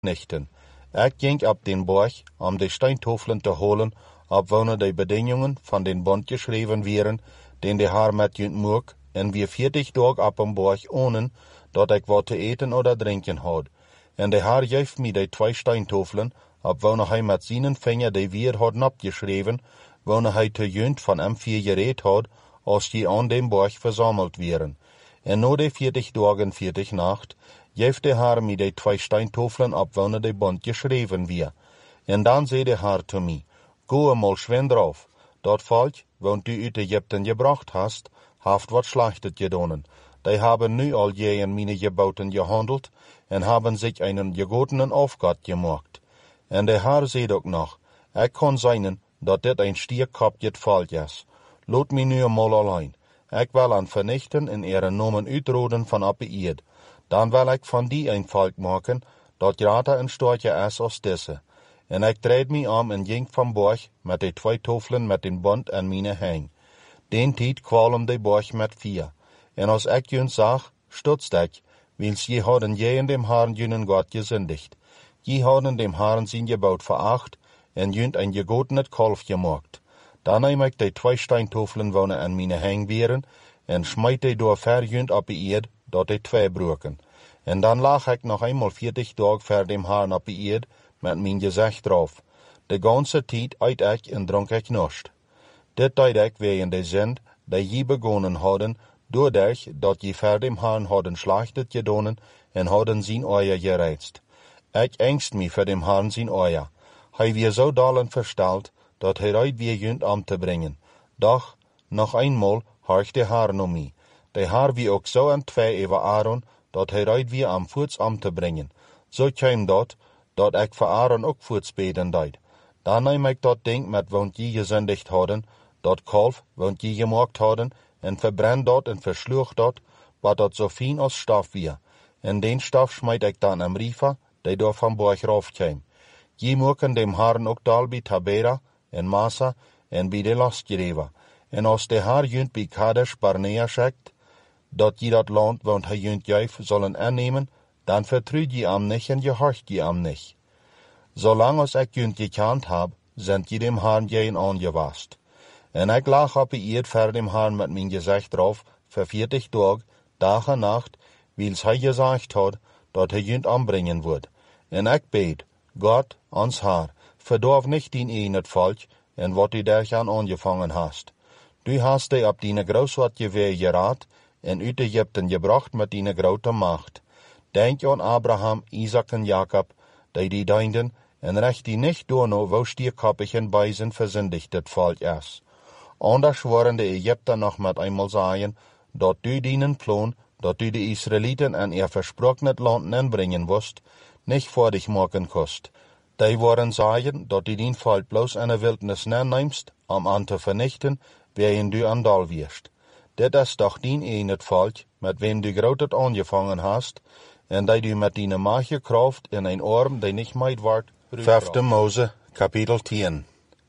vernichten. Ik ging op den borg om de steintofelen te holen, opwonen de bedingingen van den bond geschreven wieren, den de Heer met junt moek, en weer 40 dagen op een borg onen, dat ik wat te eten of drinken had. En de Heer geeft mij de 2 steintofelen, opwonen hij met zijn vinger de weer had opgeschreven, wonen hij te junt van hem 4 gereed had, als die aan den borg verzameld wieren. En na de 40 dagen 40 nacht, geeft de Heer mij de 2 steintofelen opwonen de bond geschreven weer. En dan zei de Heer te mij, go eenmaal schwen drauf, dat volk, want u uit Egypten gebracht hast, heeft wat slechtet gedaan. Die hebben nu al in mijn geboten gehandeld, en hebben zich een gegotenen afgod gemaakt. En de Heer zei ook nog, ik kan zijn dat dit een stierkopjet volk is. Laat mij nu eenmaal alleen. Ik wil hen vernichten en ihre namen uitroden van op de aarde. Dan wil ik van die een volk maken, dat groter en sterker is als deze. En ik draait mij om en ging van borg met de 2 tofelen met den bond aan mijn hang. Den tijd kwam de borg met vuur. En als ik junt zag, stutste ik, wils je hadden in dem Herrn junen God gezündigt. Je hadden dem Herrn zijn gebod veracht, en junt een gegotenet kalf gemaakt. Dan neem ik de 2 steintofelen wonen aan mijn hang wieren, en smijt die door ver junt op de eerd, dat de 2 broken. En dan lag ik nog eenmaal 40 dagen ver dem Herrn op de eerd, met mijn gezicht erop. De ganse tijd eet ik en dronk ik niets. Dit deed ik wegen de zend die je begonnen hadden, doordat dat je ver dem Herrn hadden slechtet gedaan en hadden zijn oor gereizt. Ik angst me voor dem Herrn zijn oor. Hij weer zo dalen versteld, dat hij uit weer junt om te brengen. Doch, nog eenmaal harkt de Heer naar mij. De Heer wie ook zo aan 2 over Aaron, dat hij uit weer om voets om te brengen. Zo kwam dat ik voor Aaron ook voets beden deed. Dan neem ik dat ding met want je gezondigd hadden, dat kalf want je gemaakt hadden, en verbrand dat en versloeg dat, wat dat zo fijn als stof weer. En den stof smijt ik dan am riefer, die door van borg rauf kwam. Je moeken dem Herrn ook dal bij Tabera en Massa en bij de lastgereven. En als de Heer junt bij Kadesh Barnea schickt, dat je dat land, want hij junt juif zullen aannemen, dan vertrouwt je am niet en je hart je am niet. Zolang als ik junt gekend heb, zijn je dem Herrn geen aangewast. En ik lag op de eerd ver dem Herrn met mijn gezicht erop, voor 40 dagen, dag en nacht, wils hij gezegd had, dat hij junt aanbrengen wordt. En ik bid, God, ons Heer, verdorf niet dien een het volk, en wat u daaraan aangevangen hast. Du hast die op die groot wat geweer geraad, en uit Egypten gebracht met die grote macht. Denk aan Abraham, Isaac en Jacob, die deinden, en recht die niet doorno wo stierkoppig en bijzen verzündigt het volk is. Anders worden de Egypten nog met eenmaal zeggen, dat du dienen plan, dat u de Israëlieten en ihr versproken land inbrengen woest, niet voordig maken kost. Die worden zeggen, dat u dien volk bloos in de wildnis neemst, om aan te vernichten, waarin du aan dal wierst. Dit is toch dien een het volk, met wien du groot het aangevangen hast, en die du met die magie kracht in een arm die niet meid wordt. 5 Mose, kapitel 10.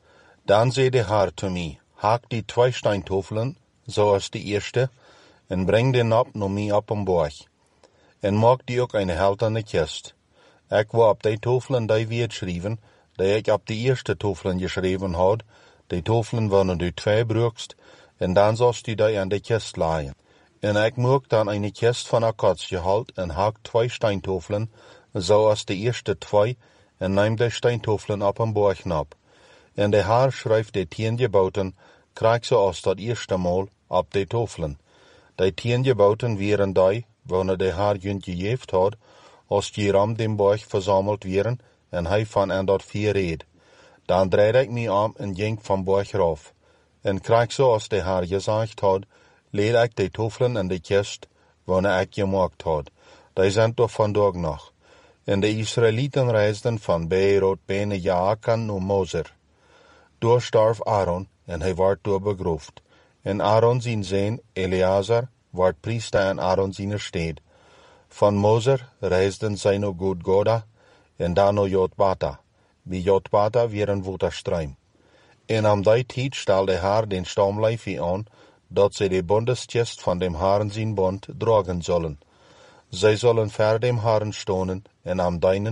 Dan zei de Heer te mij, haak die 2 steintofelen, zoals de eerste, en breng den op naar mij op een borg. En maak die ook een heltende kist. Ik wou op die tofelen die weer schrijven, die ik op de eerste tofelen geschreven had. Die tofelen worden du 2 broekst, en dan zoals die aan de kist laaien. En ik maak dan een kist van akkatsgehout en haak 2 steintofelen, zoals de eerste 2, en neem de steintofelen op een borg op. En de Heer schrijft de 10 geboten, krijg zoals dat eerste maal, op de tofelen. De 10 geboten wieren die, wanneer de Heer junt gegeven had, als die om den borg verzameld wieren, en hij van en dat 4 reed. Dan draaide ik mij om en ging van borg af. En krijg zoals de Heer gezegd had, leed ik de tofelen in de kist, wanneer ik gemaakt had. Die zijn toch vandaag nog. En de Israëlieten reisden van Beerot bene Jaakan naar Moser. Door starf Aaron, en hij werd door begroefd. En Aaron zijn zoon Eleazar werd priester in Aaron zijn steed. Van Moser reisden zij naar Gudgoda, en dan naar Jotbata. Bij Jotbata weer een waterstruim. En om die tijd stelde Heer den stamlijfie aan, dat zij de bondeskist van dem Herrn zijn bond dragen zullen. Zij zullen ver dem Herrn stonen en am dienen,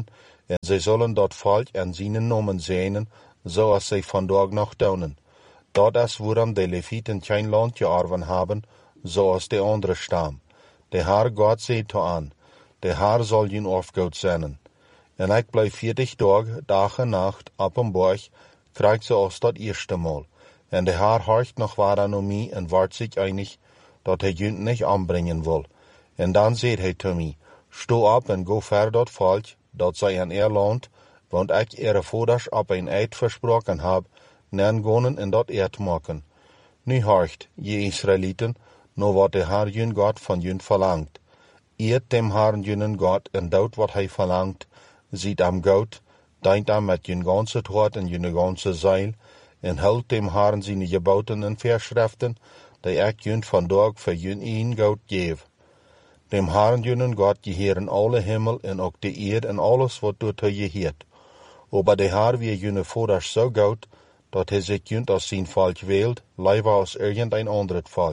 en zij zullen dat volk en zijn nomen zegenen, zoals zij vandaag nog doen. Dat is waarom de Levieten geen land geërven hebben, zoals de andere stam. De Heer God zei toe aan, de Heer zal jullie afgoed zenden. En ik blijf 40 dagen, dag en nacht, op een berg, krijg zoals dat eerste maal. En de Heer horcht nog waar aan mij en wordt zich einig, dat hij jullie niet aanbrengen wil. En dan zei hij te mij, sto op en go ver dat volk, dat zij in land, want ik ihre vaders op een eed versproken heb, nen gonen en dat eed maken. Nu horcht, je Israëlieten, nou wat de Heer jullie God van jullie verlangt. Eet dem Herrn jullie God en doet wat hij verlangt, ziet hem goed, denkt hem met jullie ganse hart en jullie ganse ziel, en houdt dem Herrn zijn geboden en verschriften, die ik jullie vandaag voor jullie een goed geef. Dem Herrn jullie God geheren alle hemel en ook de eerd en alles wat door hij geheert. Aber de Heer weer jullie vaders zo goed, dat hij zich jullie als zijn volk wählt, liever als irgendein ander volk.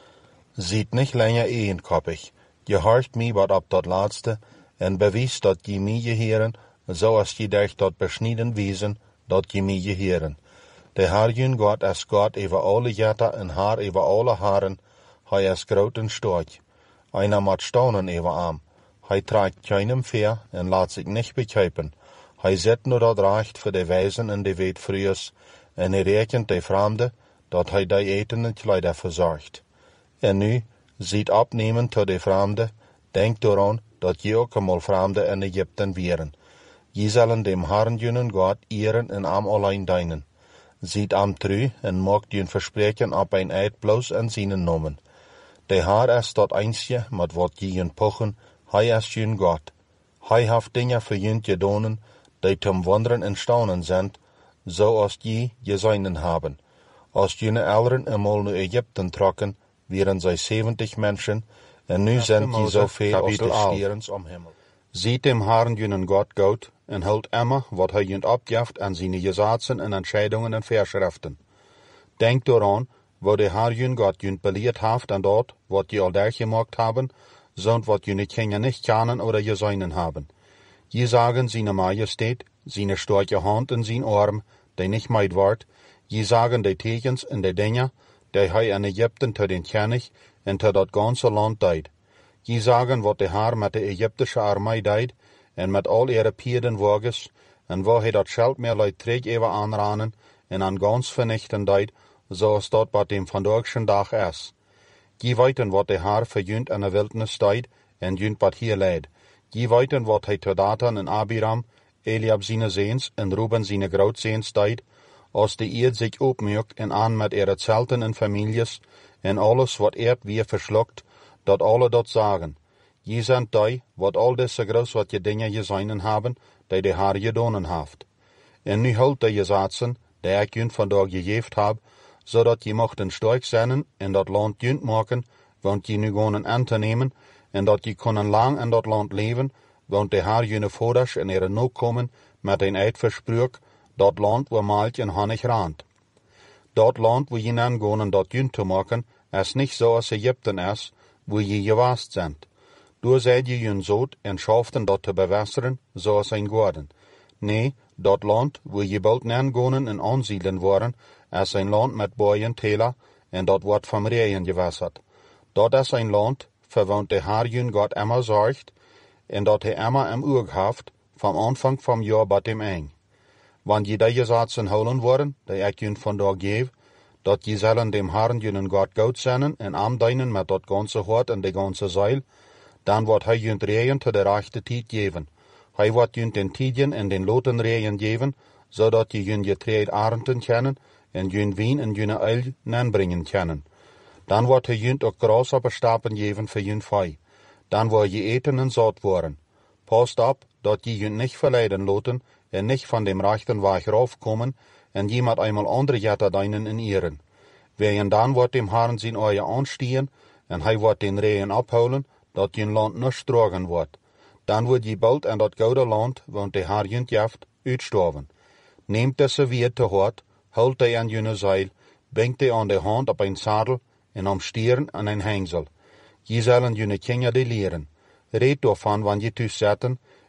Ziet niet langer eenkoppig, je hoort mij wat op dat laatste, en bewijst dat je mij geheren, zoals je durch dat besneden wezen, dat je mij geheren. De Heer jullie God is God over alle jetten en Heer over alle heren, hij is groot en sterk. Einer moet staunen over hem. Hij trekt keinem veer en laat zich niet bekijpen. Hij zet nu dat recht voor de wijzen en de wetvrieus, en hij rekent de vreemde, dat hij die eten en kleider verzorgt. En nu, ziet opnemen tot de vreemde, denk eraan dat je ook eenmaal vreemde in Egypten wieren. Je zullen dem Herrn jullie God eren en hem alleen dienen. Ziet hem trouw en maakt jullie verspreken op een eed bloos en zijn nomen. De Heer is dat eensje met wat je jullie pochen, hij is jullie God. Hij heeft dingen voor jullie gedaan, die te wonderen en staunen zijn, zoals je zijnen hebben. Als jullie ouderen eenmaal naar Egypten trokken, waren zij 70 mensen, en nu zijn die zoveel als de sterens om hemel. Ziet dem Herrn jullie God goed, en houdt immer wat hij jullie opgeeft aan zijn gezaten en entscheidungen en verschriften. Denk eraan, waar de Heer jullie God jullie beleerd heeft aan dat, wat je al durchgemaakt hebben, zond wat jullie kinderen niet kennen oder gezien hebben. Je zagen zijn majesteit, zijn sterke hand en zijn arm, die niet meid wordt. Je zagen de tekens en de dingen, die hij in Egypten te den König en te dat ganze land deed. Je zagen wat de Heer met de Egyptische armee deed, en met al ihre pierdenwagens, en waar hij dat scheld meer luid terug even aanranen, en aan gans vernichten deed, zoals dat wat dem vandaagse dag is. Je weten wat de Heer voor jullie in de wildnis deed, en jullie wat hier leidt. Je weten wat hij te Datan en Abiram, Eliab zijn zeens en Ruben zijn grootzeens deed, als de eerd zich opmaakt en aan met ihre zelten en families, en alles wat eerd weer verslokt, dat alle dat zagen. Je zijn die, wat al deze groot wat je dingen gezien hebben, die de Heer gedaan heeft. En nu houdt de gezaten, die ik jullie vandaag gegeven heb, zodat je mochten sterk zijn en dat land jullie maken, want je nu gaan aan te nemen, en dat je kunnen lang in dat land leven, want de Heer jullie vaders en ihre nakomen met een eed versprook, dat land waar melk en honig raant. Dat land waar je nan gaan dat jullie te maken, is niet zoals Egypten is, waar je gewaast bent. Door zijt je jullie zout en schaften dat te bewässeren, zoals een goden. Nee, dat land waar je bald nan gaan en aanzielen worden, is een land met boeien tela, en dat wordt van reeën gewasserd. Dat is een land, voor de Heer jullie God immer zorgt, en dat hij immer im oog heeft, van aanvang van jaar tot dem eind. Want je die zaten houden worden, die ik jullie vandaag geef, dat je zullen dem Herrn jullie God goed zijn en am dienen met dat ganse hart en de ganse ziel, dan wordt hij jullie reeën te de rechte tijd geven. Hij wordt jullie den tidjen en den loten reeën geven, zodat je jullie getreed arenden kennen en jullie wien en jullie uil nanbrengen kennen. Dan wordt hij jullie ook grasshopperstapen geven voor jullie vee. Dan wil je eten en zat worden. Past op, dat je jullie niet verleiden laten en niet van dem rechten weg raufkomen en je met eenmaal andere jetten dienen en eren. En dan wordt dem Herrn zijn ogen aanstien en hij wordt den reeën ophouden, dat je land niet drogen wordt. Dan wordt je bald in dat gouden land, want de Heer jullie geeft, uitstorven. Neemt deze weer te hard, houd die aan jullie zeil, brengt die aan de hand op een zadel en om stieren aan een hengsel. Je zullen jullie kinderen die leren. Reed daarvan wanneer je thuis zetten,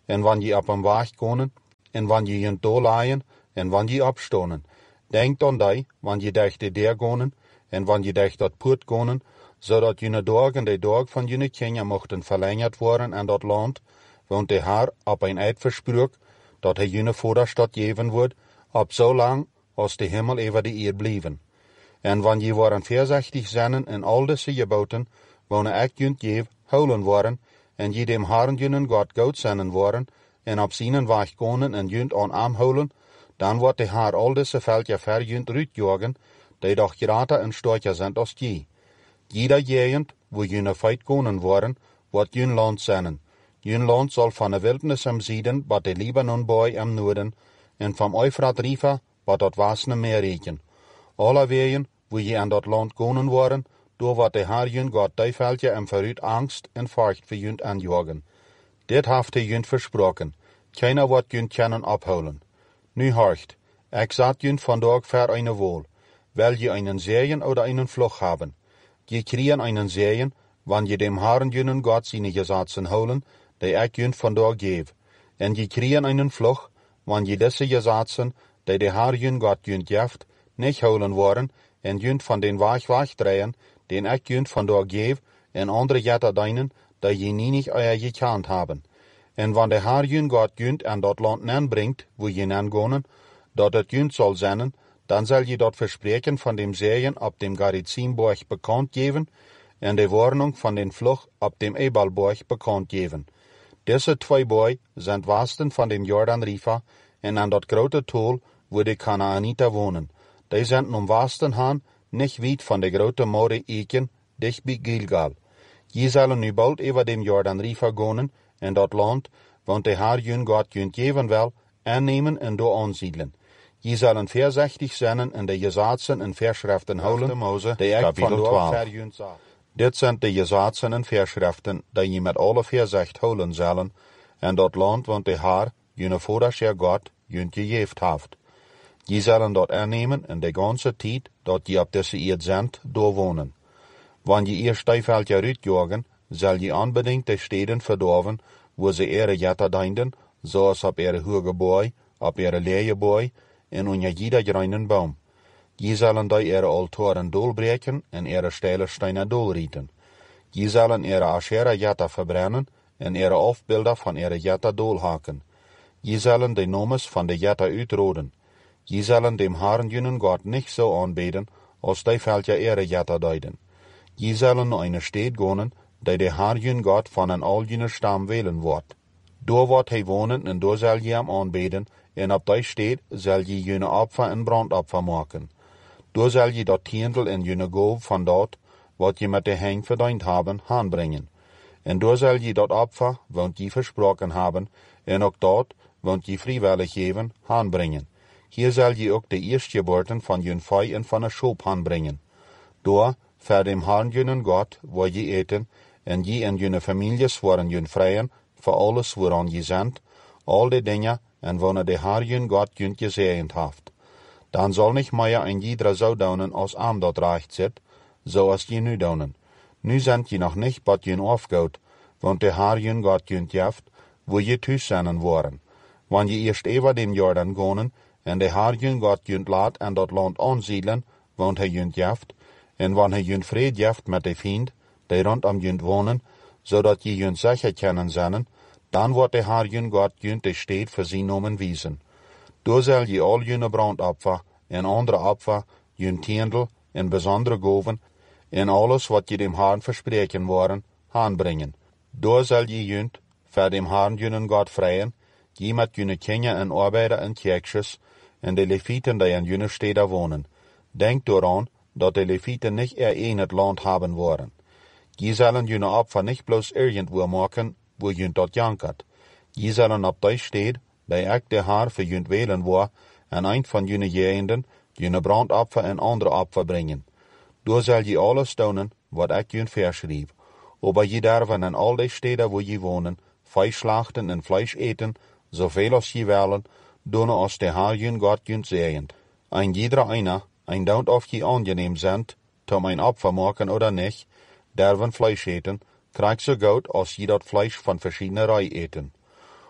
en wanneer je op een waag konen, en wanneer je doorlaaien, en wanneer je opstonen. Denk dan die, wanneer je dicht de deur konen, en wanneer je dicht dat poort konen, zodat je dag en de dag van je kinderen mochten verlengerd worden en dat land, want de Heer op een eed versprook, dat hij je voorstad geven wordt, op zo lang als de hemel over de eerd blijven. En wanneer je worden voorzichtig zijn in al deze geboten, wanneer ik je geef, houden worden, en je dem Herren je God goed zijn worden, en op zijn weg konen en je aan arm houden, dan wordt de Heer al deze veldje ver je uitjagen, die doch groter en sterker zijn als je. Jeder gegend, wo je feit konen worden, wordt je land zijn. Je land zal van de wildernis am Zuiden, wat de Libanon boy am Noorden, en van Eufrat River, wat dat Wasne meer reiken. Alle wegen, wo je aan dat land konen worden, door wat de Heer je God die veldje en vooruit angst en furcht voor je aanjagen. Dit heeft hij je versproken. Keiner wordt je kunnen ophouden. Nu hoort, ik zat je vandaag voor een wool. Wil je einen Segen oder einen Fluch haben? Je kriegen einen Segen, wanneer je dem Herren je God zijn gesetzen houden, die ik je vandaag geef. En je kriegen einen Fluch, wanneer je deze gesetzen, die de Heer je God je geeft, niet houden worden, en je van den weg wegdraaien, den ik je vandaag geef, en andere jetten deinen, die je niet gekend hebben. En wanneer de Heer je God je aan dat land nanbrengt, wo je nangonen, dat het je zal zijn, dan zal je dat verspreken van dem Segen op dem Gerizimborg bekend geven, en de warning van den Fluch op dem Ebalborg bekend geven. Deze twee boy zijn westen van dem Jordan River, en aan dat grote tool, wo de Kanaaniter wonen. Die zijn om westen gaan, niet weit van de grote More Eken, dicht bij Gilgal. Je zullen nu bald over dem Jordan River gaan, en dat land, want de Heer je God je geven wil, aannemen en door aansiedelen. Je zullen voorzichtig zijn en de gesetzen en verschriften houden, die ik vandaag voor je zag. Dit zijn de gesetzen en verschriften, die je met alle voorzicht houden zullen, en dat land, want de Heer, je voorscher God, je gegeven heeft. Je zullen dat aannemen en de ganze tijd, dat je op deze eerd bent, doorwonen. Wanneer je eerst die veldje uitjagen, zal je onbedingt de steden verdorven, wo ze ere jetten dienden, zoals op ere hoge boy, op ere leie boy, en onder jeder greinen boom. Je zullen die ere altoren doorbreken en ere steile steinen doorrieten. Je zullen ere Asherah jetten verbrennen en ere afbeelden van ere jetten doorhaken. Je zullen de nomes van de jetten uitroden. Je zullen dem Herren je God niet zo aanbeden, als die veldje ere jetten duiden. Je zullen naar een stad gaan, die de Heer je God van een al je stam welen wordt. Door wordt hij wonen en door zal je hem aanbeden, en op die stad zal je je opfer en brandopfer maken. Door zal je dat tiendel en je goof van dat, wat je met de heng verdiend hebben, aanbrengen. En door zal je dat opfer, want je versproken hebben, en ook dat, want je vrijwillig geven, aanbrengen. Hier zal je ook de eerstgeboorten van je vee en van een schop aanbrengen. Door, voor dem Herren je God, waar je eten, en je en je families worden je vrijen, voor alles waaraan je zendt, al die dingen, en wanneer de Heer je God je gezegend heeft. Dan zal niet meer een iedere zo doen als aan dat recht zit, zoals je nu doen. Nu zendt je nog niet wat je afgoot, want de Heer je God je geeft, wo je thuis zijn worden. Wanneer je eerst over dem Jordan gaan, en de Heer je God je laat en dat land aansiedelen, want hij je geeft, en wanneer je vrede geeft met de vriend, die rondom je wonen, zodat je je zeker kunnen zijn, dan wordt de Heer je God je de stad voor zijn nomen wijzen. Door zal je al je brandopfer en andere opfer, je tiendel en bijzondere goven, en alles wat je dem Heer verspreken worden, aanbrengen. Door zal je voor dem Heer je God vrijen, je met je kinderen en arbeiders en kerkjes, en de Levieten die in je steden wonen. Denk eraan dat de Levieten niet in het land hebben worden. Je zullen je opfer niet bloos irgendwo maken, wo je dat jankert. Je zullen op die stad, die ik de Heer voor je welen wil, en een van je gegenden, je brandopfer en andere opfer brengen. Door zal je alles doen, wat ik je verschreef. Aber je darven in al die steden wo je wonen, vlees slachten en vlees eten, zoveel als je willen, doen als de Heer je God je zegent. En jeder einer, en don't of je aangeneem zendt, om een opfer maken oder niet, darven vlees eten, krijgt zo goed als je dat vlees van verschillende rij eten.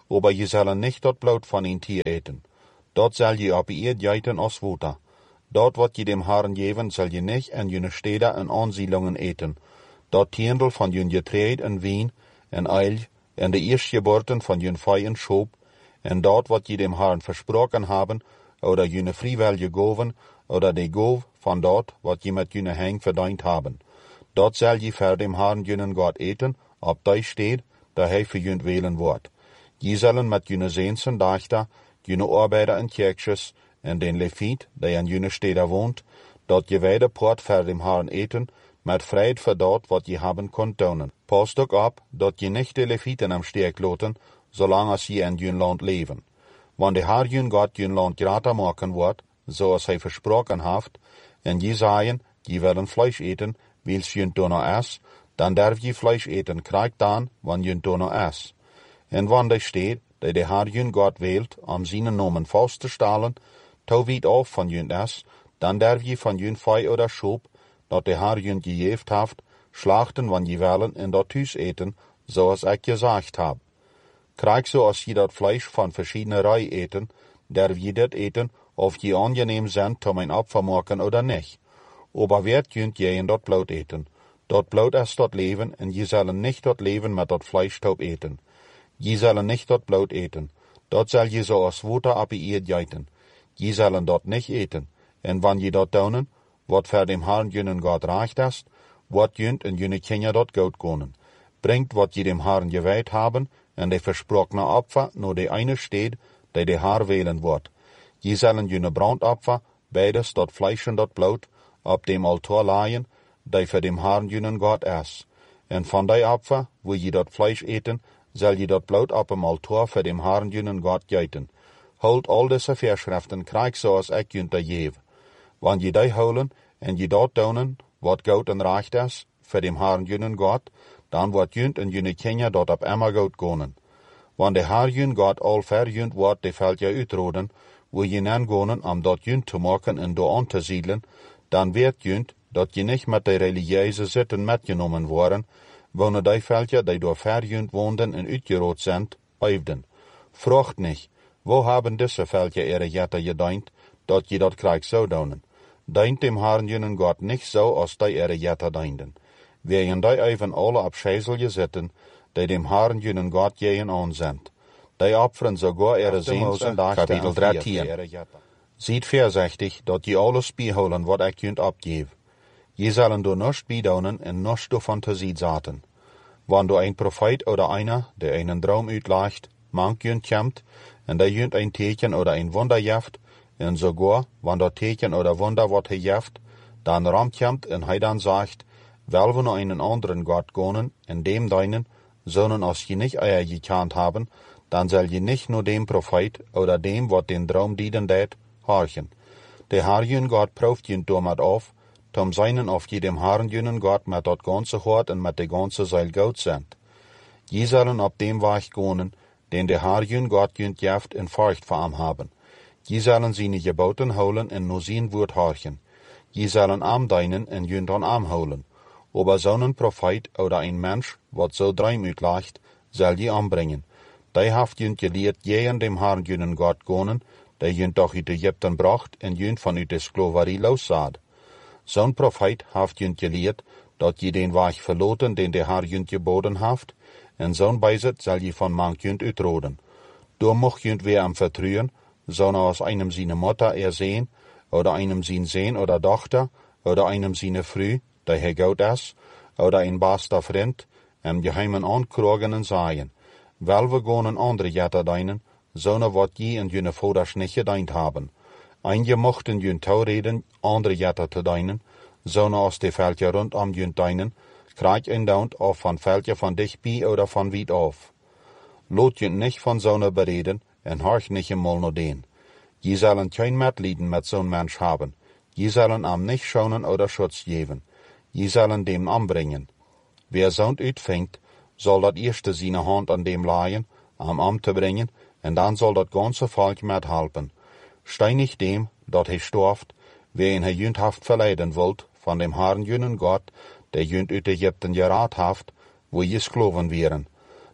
aber je zullen nicht dat bloot van een tier eten. Dat zal je op je eed geiten als water. Dat wat je dem Herren geven, zal je niet en je steden en aanzielingen eten. Dat tiendel van je getreid en wien en eil en de eerstgeboorten van je vee en schoop, en dat wat je dem Herren versproken hebben, oder je vrijwel gegeven, oder de goof van dat wat je met je heng verdiend hebben. Dat zal je voor dem Herren je God eten, op die steed, dat hij voor je welen wordt. Je zullen met je zensen dachten, je arbeider en kerkjes, en den leviet, die aan je steden woont, dat je wijde poort voor dem Herren eten, met vrijheid voor dat wat je hebben kunt doen. Pas ook op, dat je niet de levieten am steek laten, zolang als je in je land leven. Want de Heer je God je land gratis maken wordt, zoals hij versproken heeft, en je zeggen, je willen vlees eten, wils je donor is, dan durf je vlees eten krijgt dan, wanneer je donor is. En wanneer steed, dat de Heer je God wilt, om zijn namen vast te stellen, to weet af van je is, dan durf je van je vee oder schoop, dat de Heer je gegeven heeft, slachten wanneer je willen en dat thuis eten, zoals ik gezegd heb. Krijg zoals je dat vlees van verschillende rij eten, durf je dit eten, of je aangeneem zijn om een opfer maken oder niet. Aber werd kunt je in dat bloot eten. Dat bloot is dat leven, en je zullen niet dat leven met dat vlees top eten. Je zullen niet dat bloot eten. Dat zal je zoals water op je eed geiten. Je zullen dat niet eten. En wanneer je dat doen, wat voor dem Herren je God recht is, wat junt en je kinderen dat goed kunnen. Brengt wat je dem Herren gewijd hebben, en de versprokene opfer naar de ene steed, die de Heer welen wordt. Je zullen je brandopfer, beides dat vlees en dat bloot, op dem altaar laaien, die voor dem Herren je God is. En van die opfer, wil je dat vlees eten, zal je dat bloot op dem altaar voor dem Herren je God geiten. Houd al deze verschriften, krijg zoals ik je te geef. Want je die houden, en je dat doen, wat goed en recht is, voor dem Herren je God, dan wordt junt en je kinderen dat op immer goed kunnen. Want de Heer je God al ver junt wordt de veld je uitroden, wil je nan gaan om dat junt te maken en door aan te zielen, dan weet junt dat je niet met de religieuze zitten metgenomen worden, wanneer die veldje die door ver junt woonden en uitgerood zijn, uifden. Vraagt niet, wo hebben deze veldje ere jetten gedient, dat je dat krijgt zou doen. Dient dem Herren je God niet zo als die ere jetten dienden. Wegen die even alle op schezelje zitten, die dem Herren je God jeën aanzendt. Die opferen sogar ere zeens en dachten. Kapitel 13. Ziet voorzichtig dat je alles bijhouden wat ik junt opgeef. Je zullen door niets bijdoen en niets door fantasie zaten. Wanneer een profeet oder einer, der einen droom uitlegt, mank junt komt, en die junt een teken oder een wonder jeft, en sogar, wanneer dat teken oder wonder wat hij jeft, dan ramt komt en hij dan zegt, wel we naar einen anderen God gaan, en dem deinen, zonen als je niet eier gekend hebben, dan zal je niet naar dem profeet oder dem wat den droom dienen deed, horchen. De Heer je God proeft je door met af, tom zijnen of je dem Herren je God met dat ganze hart en met de ganze ziel goed zendt. Je zullen op dem weg gaan, den de Heer je God je geeft en furcht voor hem hebben. Je zullen zijn geboten houden en naar zijn woord horchen. Je zullen am dienen en je dan am houden. Aber zo'n profeet oder een mens, wat zo dream uitlegt, zal je aanbrengen. Die heeft je geleerd jeën dem Herren je God gaan, die je toch uit Egypten bracht en je van uit de slaverie loszad. Zo'n profeet heeft je geleerd dat je den weg verloten den de Heer je geboden heeft, en zo'n bijzet zal je van mank je uitroden. Door mocht je weer am vertrouwen, zo'n als einem zijn moeder zien, oder einem zijn zoon oder dochter, oder einem zijn vrouw, die hij goed is, oder een beste vriend, en geheimen aankrogen en zeggen, wel we gaan een andere jetten dienen, zo'n wat je en je vaders niet gediend hebben. En je mochten je toereden andere jetten te dienen, zo'n als de veldje rondom je dienen, krijg een daunt of van veldje van dichtbij oder van wiet af. Laat je niet van zo'n bereden, en horch niet eenmaal naar den. Je zullen geen medelijden met zo'n mens hebben. Je zullen hem niet schonen oder schutz geven. Je zullen dem aanbrengen. Wer zo'n uitvingt, zal dat eerste zijn hand aan dem laaien, am te brengen, en dan zal dat ganze volk met helpen. Stein niet dem, dat hij storft, wen hij junt haft verleiden wilt, van dem Herren je God, der junt uit Egypten geraad haft, wo je skloven wären.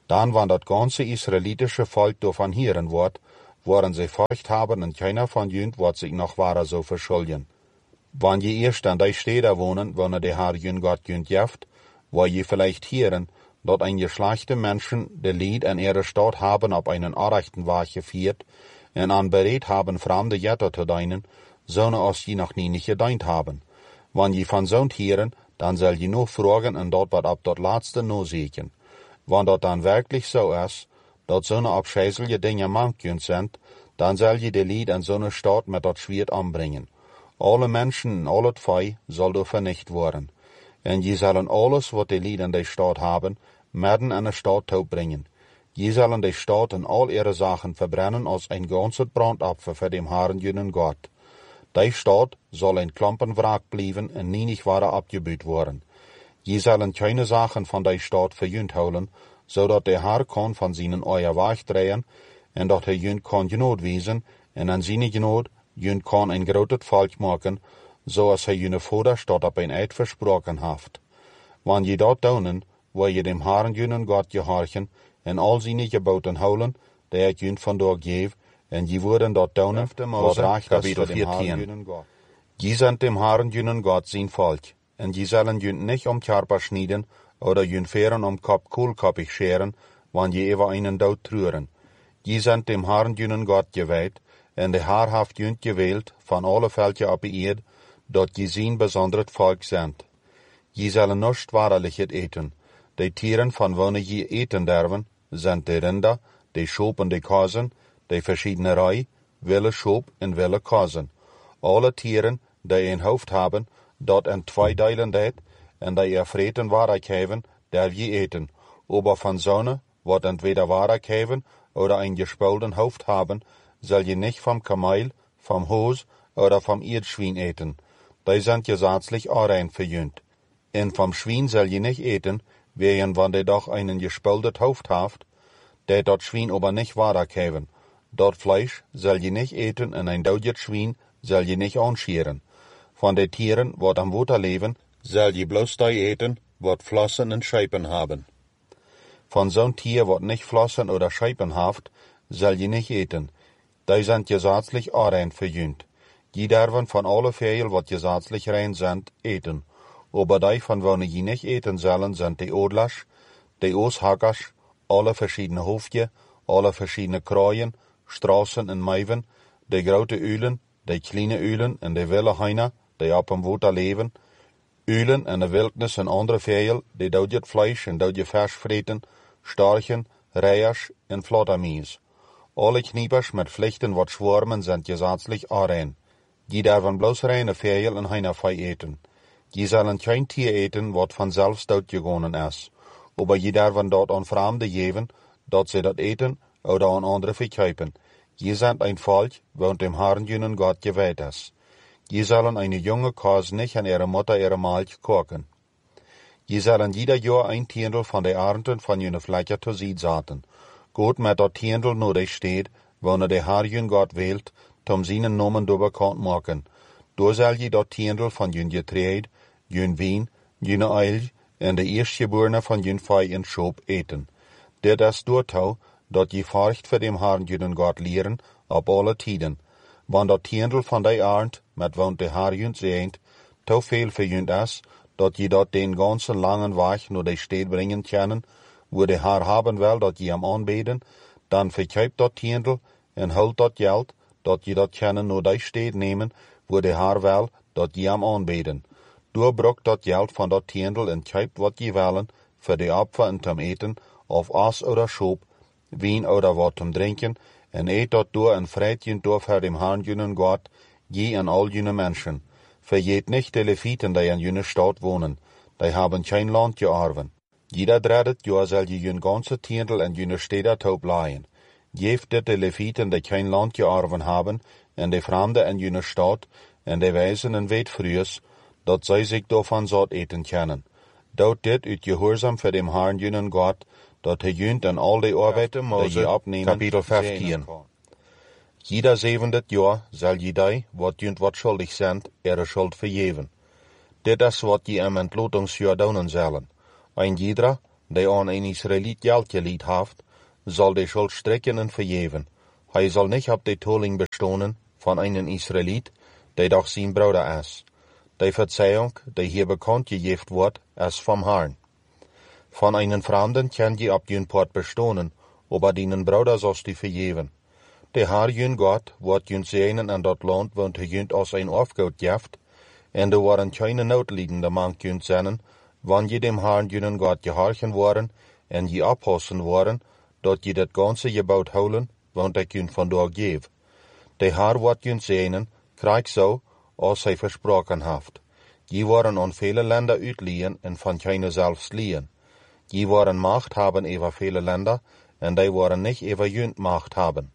Dann, wann dat ganze israelitische Volk davon hören wird, worden sie Furcht haben und keiner von jünt wird sich noch weiter so verschulden. Wann je erst an die Städte wohnen, wann der Herr jün Gott jünt jaft, wo je vielleicht hören, dort ein geschlechte Menschen der Lied an ihrer Stadt haben auf einen arrechten Weg geführt und an bereit haben, fremde Götter zu dienen, so als je noch nie nicht gedient haben. Wann je von so hören, dann soll je nur fragen und dort wat ab dort Letzte nur sehen. Wann dort dann wirklich so ist, dat zo'n abscheißelige Dinge manchen sind, dann soll je de Lied an zo'n Stadt mit dat Schwert anbringen. Alle Menschen en al het vee zal door vernicht worden. En je zullen alles wat de Lied in de Stadt haben, midden in de Stadt toebrengen. Je zullen de Stadt en al ihre Sachen verbrennen als een ganzes brandopfer voor dem Herrn jenen Gott. Die Stadt zal een klampenwraak blijven en niet worden abgebuut worden. Je zullen keine Sachen van die Stadt verjunt houden, zodat de Herr kan van zijn eigen weg draaien en dat hij junt kan genood wezen en aan zijn genood junt kan een groot volk maken, zoals hij june vaderstad op een eed versproken heeft. Wanneer je dat doen, wil je dem Herrn junen God gehorchen en al zijn geboten houden, die ik junt vandaag geef, en je worden dat doen, wat recht is voor dem Herrn junen God. Je zijn dem Herrn junen God zijn volk, en je zullen junt niet om Körper schneiden, oder jün Fähren um Kopf kohlkoppig scheren, wann je über einen dood trüren. Je sind dem Herrn jünen Gott geweiht, en de Herr haft jünt gewählt, van alle Völker op de Erd, dat je zijn besonderet Volk sind. Je zullen nicht wahrlich het eten. De Tieren van wanneer je eten derven, sind de Rinder, de Schop en de Kazen, de verschiedene Rei, wille Schop en wille Kazen. Alle Tieren, die een hoofd hebben, dat in 2 delen deed, en die er vreten waarheid geven, darf je eten. Aber van zonne, wat entweder waarheid geven, oder ein gespulden Hoofd haben, soll je nicht vom Kameel, vom Hos oder vom Erdschwein eten. Die sind gesetzlich rein verjünt. En vom Schwein soll je nicht eten, wegen wann die doch einen gespuldet Hoofd haft, der dort Schwein aber nicht waarheid geven. Dort Fleisch soll je nicht eten en ein doodet Schwein soll je nicht anscheren. Von den Tieren, wat am Water leben, soll je bloß die eten, wat Flossen en Scheipen haben. Von zo'n Tier, wat nicht Flossen oder Scheipen haft, soll je nicht eten. Die sind gesetzlich rein verjünt. Je derven von alle Vögel, wat gesetzlich rein sind, eten. Aber die von wanneer je nicht eten sollen, sind die Odlers, die Ooshakkers, alle verschiedene Hoofdje, alle verschiedene Kraaien, Straßen en Meeuwen, die grote Ulen, die kleine Ulen en die wilde heine, die op dem Water leven, Ulen en de wildnis en andere Vögel, die doodet Fleisch en doodet vers vreten, Storchen, Reiers en Flottermies. Alle Kniepers met vlechten wat schwarmen zijn gesetzlich rein. Die derven bloß reine Vögel en Heinevee eten. Die zullen geen Tier eten wat vanzelfs doodgegangen is. Aber je derven dat aan Fremde geven, dat ze dat eten, oder aan andere verkaufen. Je zijn een volk, want dem Herrn jenen Gott geweiht is. Je zullen eine junge Kos nicht an ihre Mutter ihre Milch kochen. Je zullen jeder Jahr ein Tiendel von der Ernten von jene Fläche zu Sied zaten. Gott met dat Tiendel nodig steht, wanneer de Herr jün Gott wählt, tom seinen Namen door bekannt maken. Door zal je dat Tiendel van jün Getreid, jün Wien, jüne Eil en de eerstgeborene van jün Vee en Schop eten. Dit is doortouw, dat je furcht voor dem Herrn jünen Gott leren, op alle tijden. Want dat Tiendel van die aard, met want de Herr jünt zeent, te veel verjünt is, dat je dat den ganzen langen weg naar de stad brengen kunnen, wo de Herr haben wil dat je hem aanbeden, dan verkoopt dat Tiendel en hult dat geld, dat je dat kunnen naar de stad nemen, wo de Herr wil dat je hem aanbeden. Doorbrokt dat geld van dat Tiendel en koopt wat je willen, voor de opfer en zum eten, of as oder Schop, wien oder wat zum drinken, en eet dat door en vreit je door voor dem Herrn jenen Gott, je en al jene mensen. Vergeet nicht de Leviten die in jene Stadt wohnen, die haben kein Land geerven. Jeder dreidet Jahr soll je jün ganze Tiendel en jene Städte taub leihen. Geeft dit de Leviten die kein Land geerven haben, en de Fremde in jene Stadt, en de wijzen en weet frühs, dat zij zich daarvan zat eten kunnen. Dout dit uit gehoorzaam voor dem Herrn jenen Gott, dat hij jünt en al de arbeid die je opnemen, Kapitel 15. Jeder 7. Jahr zal je die, wat jünt wat schuldig zijn, ihre Schuld vergeven. Dit is wat je im Entlotingsjahr doen zullen. Ein jeder, die aan een Israëliet geld geliet heeft, zal de schuld strekken en vergeven. Hij zal niet op de tolling bestonen van een Israëliet, die doch zijn broeder is. De Verzeihung, die hier bekannt gegeven wordt, is vom Herrn. Van einen Fremden kan je op jun port bestonen, aber deinen Bruder sollst du vergeven. De Herr jun Gott wordt jun zegenen en dat land woont hij jun als een afgoed geeft, en er worden keine noodliedende man jun zijn, wanneer je dem Herrn jun Gott gehorchen worden, en je oppassen worden, dat je dat ganze gebouwd houden, want ik jun vandaag geef. De Herr wordt jun zegenen, krijg zo, als hij versproken heeft. Je worden aan vele länder uitliehen en van keine zelfs liehen. Je worden macht haben over vele länder, en die worden nicht over jun macht haben.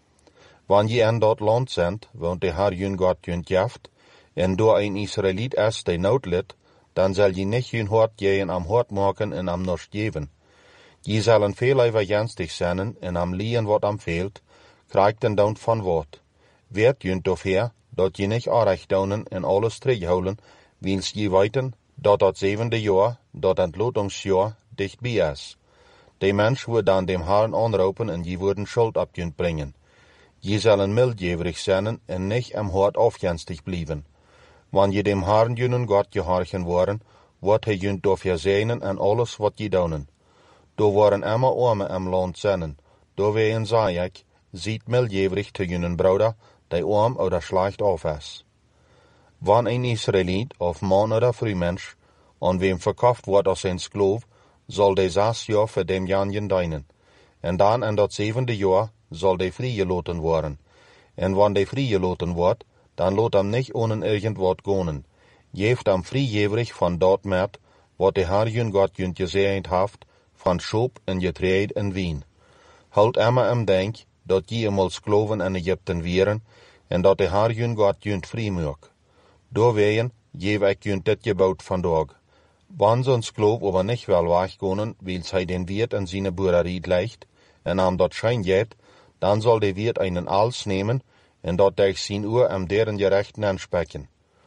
Wanneer je in dat land sind, woont de Herr jun Gott jun geeft, en door een Israëliet is die nood lidt, dan zal je niet jun hart gehen am hart maken en am norst geven. Je zullen veel overjenstig zijn, en am liehen wat am fehlt, krijgt den dan van wat. Werd jun dofher, dat je niet aanrecht doen en alles terughouden, wils je weten, dat dat 7e jaar, dat ontlotingsjaar, dichtbij is. De mens wordt dan dem Herrn aanroepen en je worden schuld op jun brengen. Je zullen mildgeverig zijn en niet am hart afjenstig blijven. Wanneer je dem Herrn jun Gott gehorchen worden, wordt hij jun dofher zegenen en alles wat je doen. Door worden immer arme am land zijn. Door ween zei ik, ziet mildgeverig te jun broeder, die arm oder schlecht af is. Wanneer een Israëliet of man oder vrouwmens aan wem verkauft wordt als een sklaaf, zal de 6 jaar voor dem janjen dienen. En dan in dat 7e jaar zal de vrijgelaten worden. En wanneer de vrijgelaten wordt, dan laat hem niet ohne irgendwat gaan. Geeft hem vrijgeverig van dat met, wat de Herr jun Gott jun gezegend heeft, van schop en getreid en wien. Houd immer im denk, dat je eenmaal skloven in Egypten wieren, en dat de Herr jun Gott jun vrij maakt. Doorwegen geef ik jun dit gebouwd vandaag. Wanneer zo'n skloof aber nicht wel weggaan, wils hij den Wirt in zijn boererie legt, en am dat schijn geeft, dan zal de Wirt einen als nemen, en dat durch zijn uur am deren gerechten aansprechen.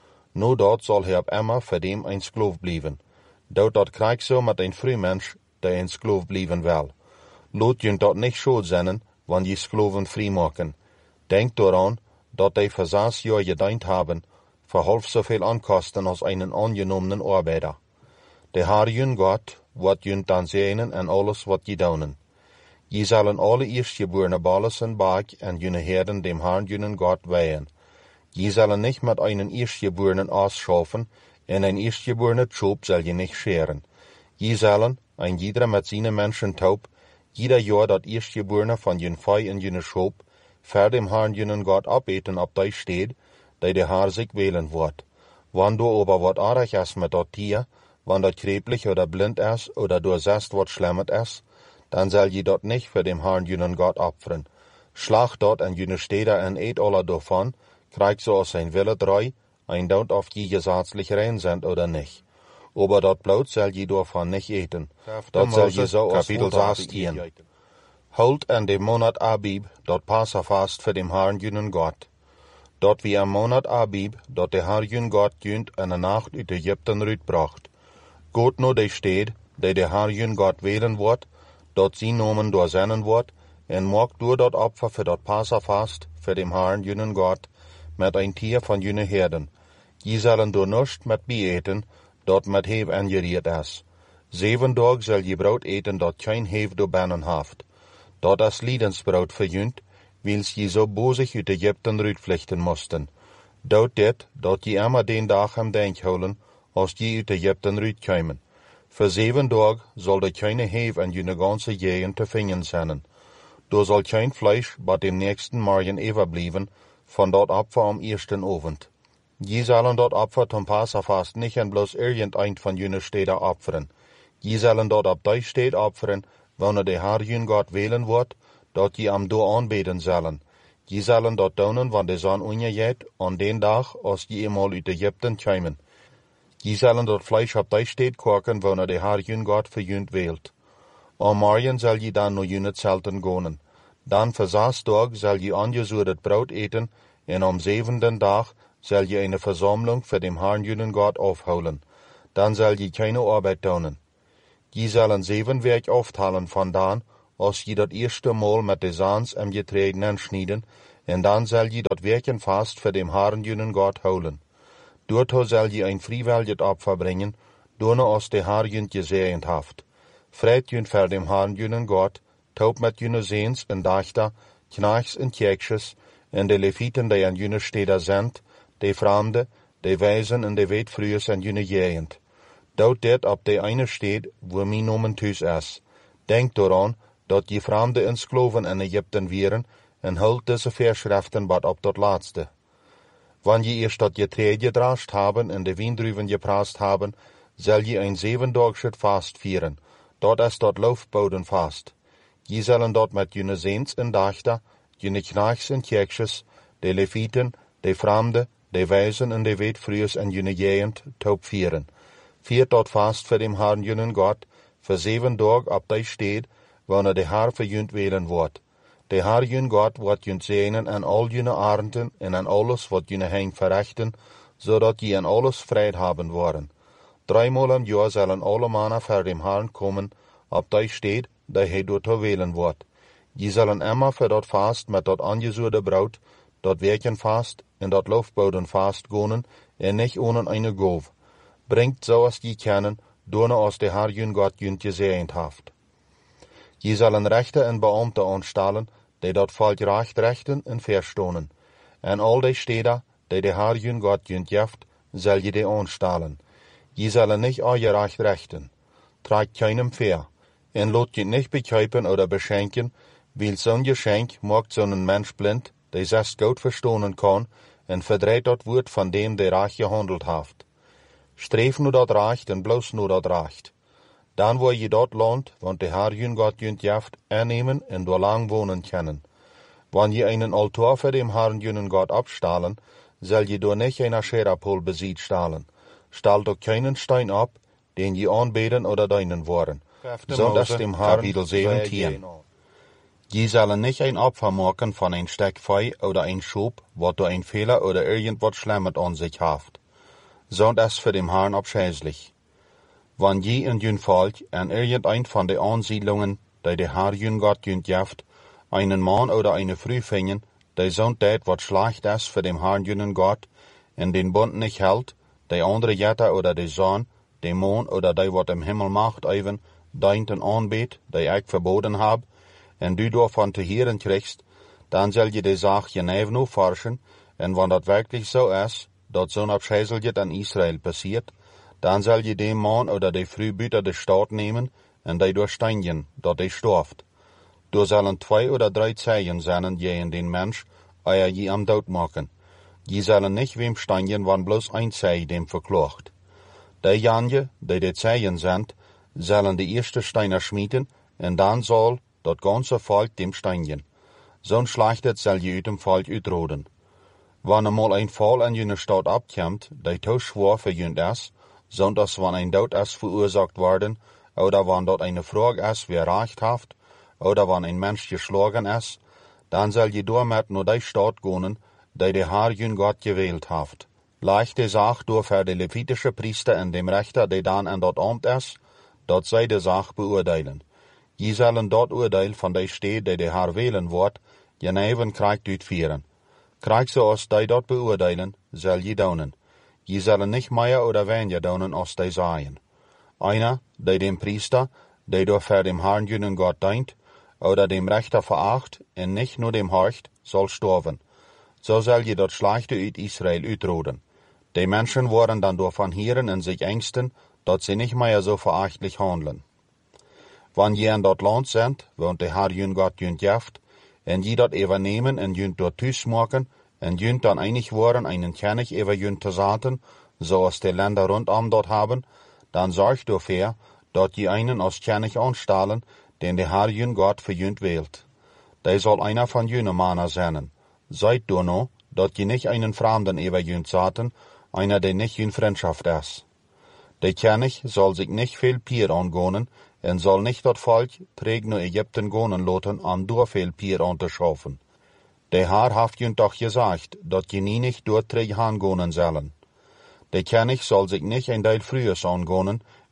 Nu dat zal hij op immer voor dem een skloof blijven. Dat krijgt zo met een vrouwmens, die een skloof blijven wil. Laat je dat niet zo zijn, wanneer je skloven vrij maken. Denk eraan, dat die voor 6 jaar gediend hebben, voor half zoveel aankosten als einen aangenommenen arbeider. De Herr jun Gott wordt jun dan zegenen en alles wat je doen. Je zullen alle eerstgeborene balles en baak en june herden dem Herrn jun Gott weihen. Je zullen nicht met einen eerstgeborenen ausschaffen, en een eerstgeborene Schop zal je nicht scheren. Je zullen, ein jeder met zijn mensen taub, jeder jaar dat eerstgeborene van jun vee en june Schop, ver dem Herrn jun Gott abeten op die steed, die de Herr sich wählen wordt. Wann du aber wat aardig is met dat Tier, wann dat kreblich oder blind is, oder du sest wat schlemmet is, dan zal je dat nicht für dem Herrn jun Gott opfern. Slag dat en june steder en eet alle davon, krijgt zo als zijn wille drei, ein daunt of je gesetzlich rein sind oder nicht. Aber dat bloot zal je davon nicht eten. Dat zal je zo als Kapitel 16. Holt en dem Monat Abib, dat Passafast für dem Herrn jun Gott. Dat wie am Monat Abib, dat de Herr jun Gott junt en de nacht uit Egypten uitbracht. Goed nu de steed, die de Herr jun Gott wählen wordt, dat sie nomen doorzennen wordt, en maakt door dat opfer voor dat Passafast, voor dem Herrn jun Gott, met een tier van june herden. Je zullen door nust met bijeten, dat met heef ingeriet is. 7 dagen zal je brood eten dat geen heef door bannen heeft. Dat is liedensbrood verjunt, wils je zo bozig uit Egypten uitvluchten moesten. Dood dit, dat je immer den dag am denk houden, als je uit Egypten uitkomen. Voor 7 dagen zal er keine heef in june ganze gegend te vinden zijn. Door zal geen vlees bij dem nächsten morgen overblijven, van dat opfer am eersten avond. Je zullen dat opfer zum Passafast nicht en bloß irgendein von june steden opferen. Je zullen dat op die steed opferen, wanneer de Herr jun Gott wählen wordt, dat je am door aanbeden zullen. Je zullen dat doen, wanneer de zon ondergaat, aan den dag, als je eenmaal uit Egypten komen. Je zullen dat vlees op die steed koken, wanneer de Herr jun Gott verjunt wählt. Am morgen zal je dan naar june zelten gaan. Dan voor 6 dagen zal je angezuurdet brood eten, en am 7. dag zal je eine Versammlung für dem Herrn jun Gott aufholen. Dan zal je keine Arbeit doen. Je zullen 7 werk auftalen vandaan, als je dat eerste Mal met de zaans en getreden aansnijden, en dan zal je dat werken vast voor dem Herrn junen Gott houden. Doorto zal je een vrijwillig Opfer brengen, doorne als de Herr junt gezegend haft. Vreit junt voor dem Herrn junen Gott, taub met june zeens en dachter, knachts en tjeksjes, en de levieten die aan june steder zendt, de vreemde, de wijzen en de weetvruers en june gegend. Dout dit op de ene steed, wo mijn nomen thuis is. Denk eraan, dat je vreemde en skloven in Egypten wieren, en hult deze verschriften wat op dat laatste. Wanneer je eerst dat je tree gedrast haben en de wijndruiven gepraast haben, zal je een 7-daagse vast vieren. Dat is dat loofbodenvast. Je zullen dat met june zeens en dachter, june knachts en tjeksjes, de levieten, de vreemde, de wijzen en de weetvruers en june gegend taub vieren. Viert dat vast voor dem Herrn junen Gott, voor 7 dagen op die steed, wanneer de Herr voor junt welen wordt. De Herr jun Gott wordt junt zegenen aan al june arenden en aan alles wat june heim verrichten, zodat je aan alles vrede hebben worden. 3-maal im jaar zullen alle mannen voor dem Herrn komen, op die steed, die hij door te welen wordt. Je zullen immer voor dat vast met dat aangezoerde brood, dat werken vast en dat loofboden vast gonen, en niet ohne eine Gove. Bringt zoals je kennen, doorne als de Herr jun Gott junt gezegend haft. Je zullen rechter en beamte aanstellen, die dat volk recht rechten en verstonen. En al die steden, die de Herr jun Gott junt jeft, zal je die aanstellen. Je zullen niet al je recht rechten. Tragt keinem ver. En lot je nicht bekijpen oder beschenken, weil zo'n geschenk maakt zo'n mens blind, die zes goed verstonen kan, en verdreht dat woord van dem, die recht gehandeld heeft. Streef nu dat recht en bloos nu dat recht. Dan wil je dat land, want de Herr jun Gott junt jeft, aannemen en door lang wonen kennen. Wanneer je einen altaar voor dem Herrn junen Gott abstalen, zal je door nicht een Asherapol bezit stalen. Stal doch keinen Stein ab, den je aanbeden oder deinen worden. So das dem Herrn, Kapitel 17. Je zullen nicht ein Opfer machen von ein Stück Fei oder ein Schub, wat durch ein Fehler oder irgendwas Schlimmes an sich haft. So das für dem Herrn abscheulich. Wann je in jün Volk an irgendein von den Ansiedlungen, die der Herr jün Gott jünt jeft, einen Mann oder eine Frau finden, die so tät wat schlecht ist für dem Herrn jünen Gott, in den Bund nicht hält, die andere Jetter oder die Sonne, die Mond oder die wat im Himmel macht even, deinten anbet, die ich verboten hab, en du davon te hören kriegst, dann soll je die Sache genau nu forschen, en wann dat wirklich so ist, dat zo'n abscheiseljet an Israel passiert, dann soll je den Mann oder die Frau büter de Staat nehmen, en die durchsteinigen, dat die storft. Du sollen 2 oder 3 Zeichen sein, je in den Mensch, eer je am Tod machen. Je sollen nicht wem steinigen, wann bloß ein Zeich dem verklacht. Die Janje, die Zeichen sind, sollen die erste Steiner schmieden, en dann soll dat ganze Volk dem steinigen. Zo'n Schlechtet soll je uit dem Volk uitroden. Wann einmal ein Fall in jene Stadt abkommt, die zu schwer für jünd ist, sonders wann ein Tod ist verursacht worden, oder wann dort eine Frage ist, wer Recht hat, oder wann ein Mensch geschlagen ist, dann soll je damit nur die Stadt gehen, die der Herr jün Gott gewählt hat. Leichte Sache durch für die levitische Priester und dem Richter, die dann an dort Amt ist, dort sei die Sache beurteilen. Je sollen dort Urteil von der Stadt, die der Herr wählen wird, geneven Krieg durchführen. Krieg so als die dort beurteilen, soll je daunen. Je sollen nicht mehr oder weniger daunen als die seien. Einer, der dem Priester, der durch für dem Herrn jünen Gott dient, oder dem Richter veracht, und nicht nur dem horcht, soll sterben. So soll je dort Schlechte uit Israel uitroden. Die Menschen worden dann davon hören und sich ängsten, dass sie nicht mehr so verachtlich handeln. Wann je in dort Land sind, wohnt der Herr jün Gott jünt jeft, en je dat übernehmen en jünt dort thuis maken, en jünt dann einig worden einen König über jünt te zaten, so als die Länder rundum dort haben, dann sorgt dafür, dat je einen als König anstellen, den der Herr jün Gott für jünt wählt. Der soll einer von jüne Männer sein. Seid du no, dat je nicht einen Fremden über jünt zaten, einer, der nicht jünt Freundschaft ist. Der König soll sich nicht viel Pier angehen, en soll nicht dat Volk träg nur Ägypten gonen loten, an door viel Pier anzuschaffen. Der Herr haft jünt doch gesagt, dat je nie nicht dort träg hangonen sollen. Der König soll sich nicht ein Teil früher angehen,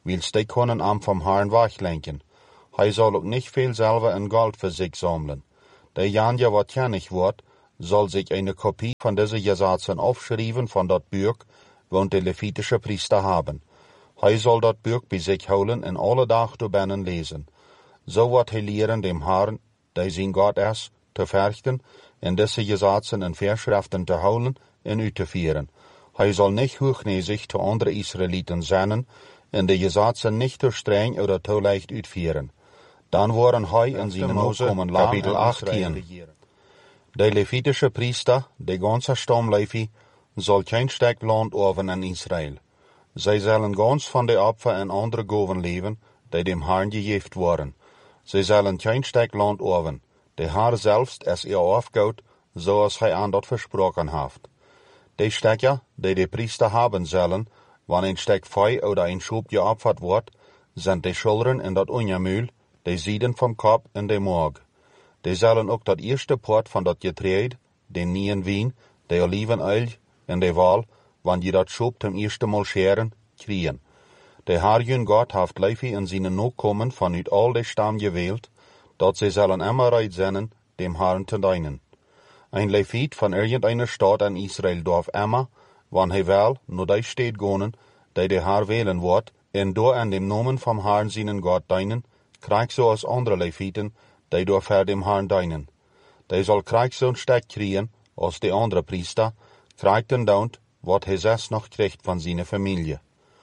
wils die können am vom Herrn weglenken. Hij soll ook nicht viel selber in Gold für sich sammeln. Der Janja, wat kennig wordt, soll sich eine Kopie von diese Gesetzen aufschreiben von dat Buch, wo der levitische Priester haben. Hij soll dat Buch bei sich holen und alle Tag binnen lesen. So wird hij lehren dem Herrn, der sein Gott ist, zu verrichten, und diese Gesetzen und Verschriften zu holen und auszuführen. Hij soll nicht hochnäsig zu anderen Israeliten sein und die Gesetzen nicht zu streng oder zu leicht ausführen. Dann waren hij in seinem Nachkommen Kapitel 18. Der levitische Priester, der ganze Stamm Levi, soll kein Stück Land oven in Israel. Sie sollen ganz von den Opfer in andere Gaben leben, die dem Herrn gegeben waren. Sie sollen kein Stück Land oven. Der Herr selbst ist ihr aufgeht, so als er an dort versprochen hat. Die Stücke, die Priester haben sollen, wann ein Stück Feu oder ein Schub geopfert wird, sind die Schultern in dat Ungemühl, die Sieden vom Kopf in den Maag. Die sollen auch dat erste Part von dat Getreide, den neuen Wein, die Olivenöl in die Wahl, wann die dat Schub zum ersten Mal scheren, kriegen. Der Herr jün Gott hat Levi in seinen Nachkommen von ut all die Stamm gewählt, dat sie sollen immer reit sein, dem Herrn zu dienen. Ein Levit von irgendeiner Stadt in Israel darf immer, wann er will, nur die Stadt gehen, die der Herr wählen wird, und door an dem Namen vom Herrn seinen Gott dienen, kriegt so als andere Leviten, die door für dem Herrn dienen. Die soll kriegt so ein Stück kriegen, als die andere Priester, kriegt den Daunt, wat er selbst noch kriegt von seiner Familie.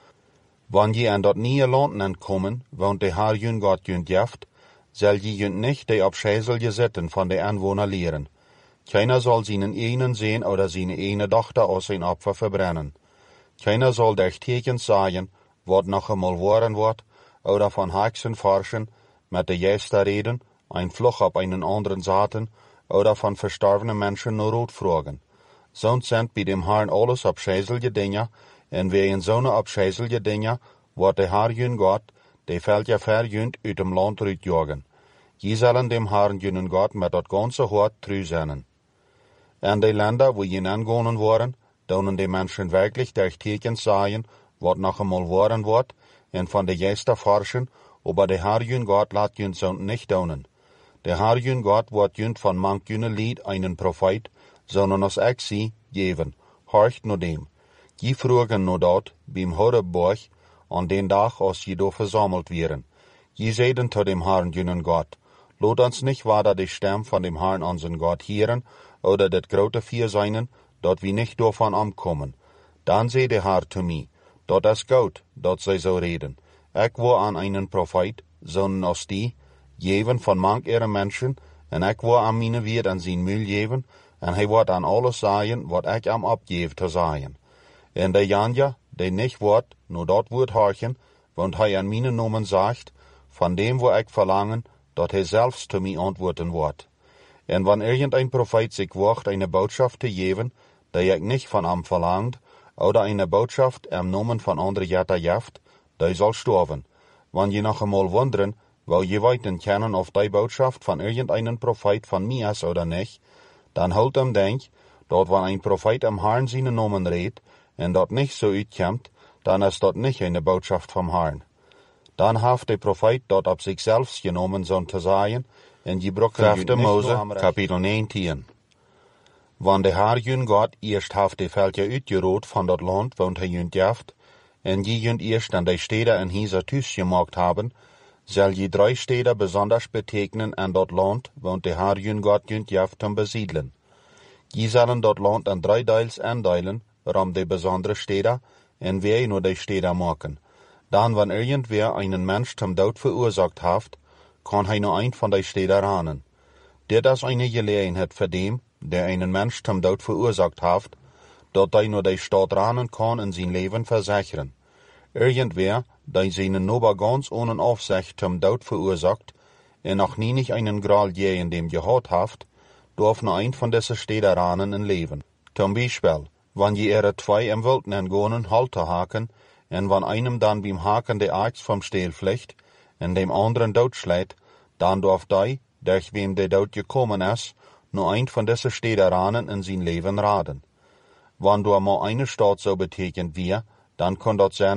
Wann je an dat nieuwe Land entkommen, woont der Herr jün Gott jünt jaft, soll je jünt nicht die abscheißelige Sitten von den Anwohnern lehren. Keiner soll seinen einen sehen oder seine eine Tochter aus sein Opfer verbrennen. Keiner soll durch Tekens sagen, wat noch einmal wahren wird, oder von Hexen forschen, mit der Jäster reden, ein Fluch auf einen anderen Saaten, oder von verstorbenen Menschen nur Rot fragen. Sonst sind bei dem Herrn alles abscheißelige Dinge, und wegen zo'n abscheißelige Dinge, wird der Herr jün Gott, die fällt ja verjünt uit dem Land uitjagen. Je sollen dem Herrn jün Gott mit dat ganze Hort treu sein. In die Länder, wo je angehen waren, donen die Menschen wirklich durch Tekens sagen, wat noch einmal waren wird, und von der Geister forschen, aber der Herr jün Gott lat jün so nicht donen. Der Herr jün Gott wird jün von manch jüne Lied einen Prophet, sondern als ich sie geben, horcht nur dem. Je fragen nur dort, beim Horebberg, an den Tag, als je do versammelt wären. Je seiden zu dem Herrn jünen Gott, lot uns nicht weiter die Stimme von dem Herrn unseren Gott hören, oder das große Vier seinen, dort wir nicht davon ankommen. Dann seh der Herr zu mir, dort ist gut, dort sei so reden. Ich war an einen Prophet, sondern als die, jeven von manch ihre Menschen, und ich war an meine Wirt an sein Müll jeven, und er wird an alles sagen, wat ich am abgebe zu sagen. Und der Janja, der nicht wird, nur dort wird horchen, und er an meine Namen sagt, von dem, wo ich verlangen, dort er selbst zu mir antworten wird. Und wenn irgendein Prophet sich wagt, eine Botschaft zu geben, die ich nicht von ihm verlangt, oder eine Botschaft im Namen von anderen Jätter jaft, die soll sterben. Wenn je noch einmal wundern, wo je weiten kennen, ob die Botschaft von irgendeinem Prophet von mir ist oder nicht, dann halt denk, dort wenn ein Prophet am Herrn seinen Namen redet, und dort nicht so uitkommt, dann ist dort nicht eine Botschaft vom Herrn. Dann hat der Prophet dort auf sich selbst genommen, so zu sagen, in die Kräfte Mose, Kapitel 19. Wann der Herr jün Gott erst haft die Völker uitgerot von dort Land, wo er jünt jaft, und je jünt erst an die Städte in Hisa Tüs gemacht haben, soll je 3 Städte besonders betegnen an dort Land, wo der Herr jün Gott jünt jaft zum besiedeln. Je sollen dort Land an 3 Teils andeilen, rum die besondere Städte, und wer nur die Städte machen. Dann, wenn irgendwer einen Mensch zum Tod verursacht hat, kann er nur ein von den Städten ranen. Das ist eine Gelegenheit für dem, der einen Mensch zum Tod verursacht hat, dort er nur die Stadt ranen kann und sein Leben versichern. Irgendwer, der seinen Nober ganz ohne Aufsicht zum Tod verursacht, und noch nie nicht einen Gral je in dem gehört hat, darf nur ein von diesen Städten ranen und leben. Zum Beispiel, wenn je ihre 2 im Wilden entgehen, Halter haken, und wenn einem dann beim Haken der Axt vom Stiel fliegt, und dem anderen Tod schlägt, dann darf der, durch wem der Tod gekommen ist, nur ein von diesen Städten ranen in sein Leben raden. Wenn du mal eine Stadt so betekent wie, dann kann dort sein,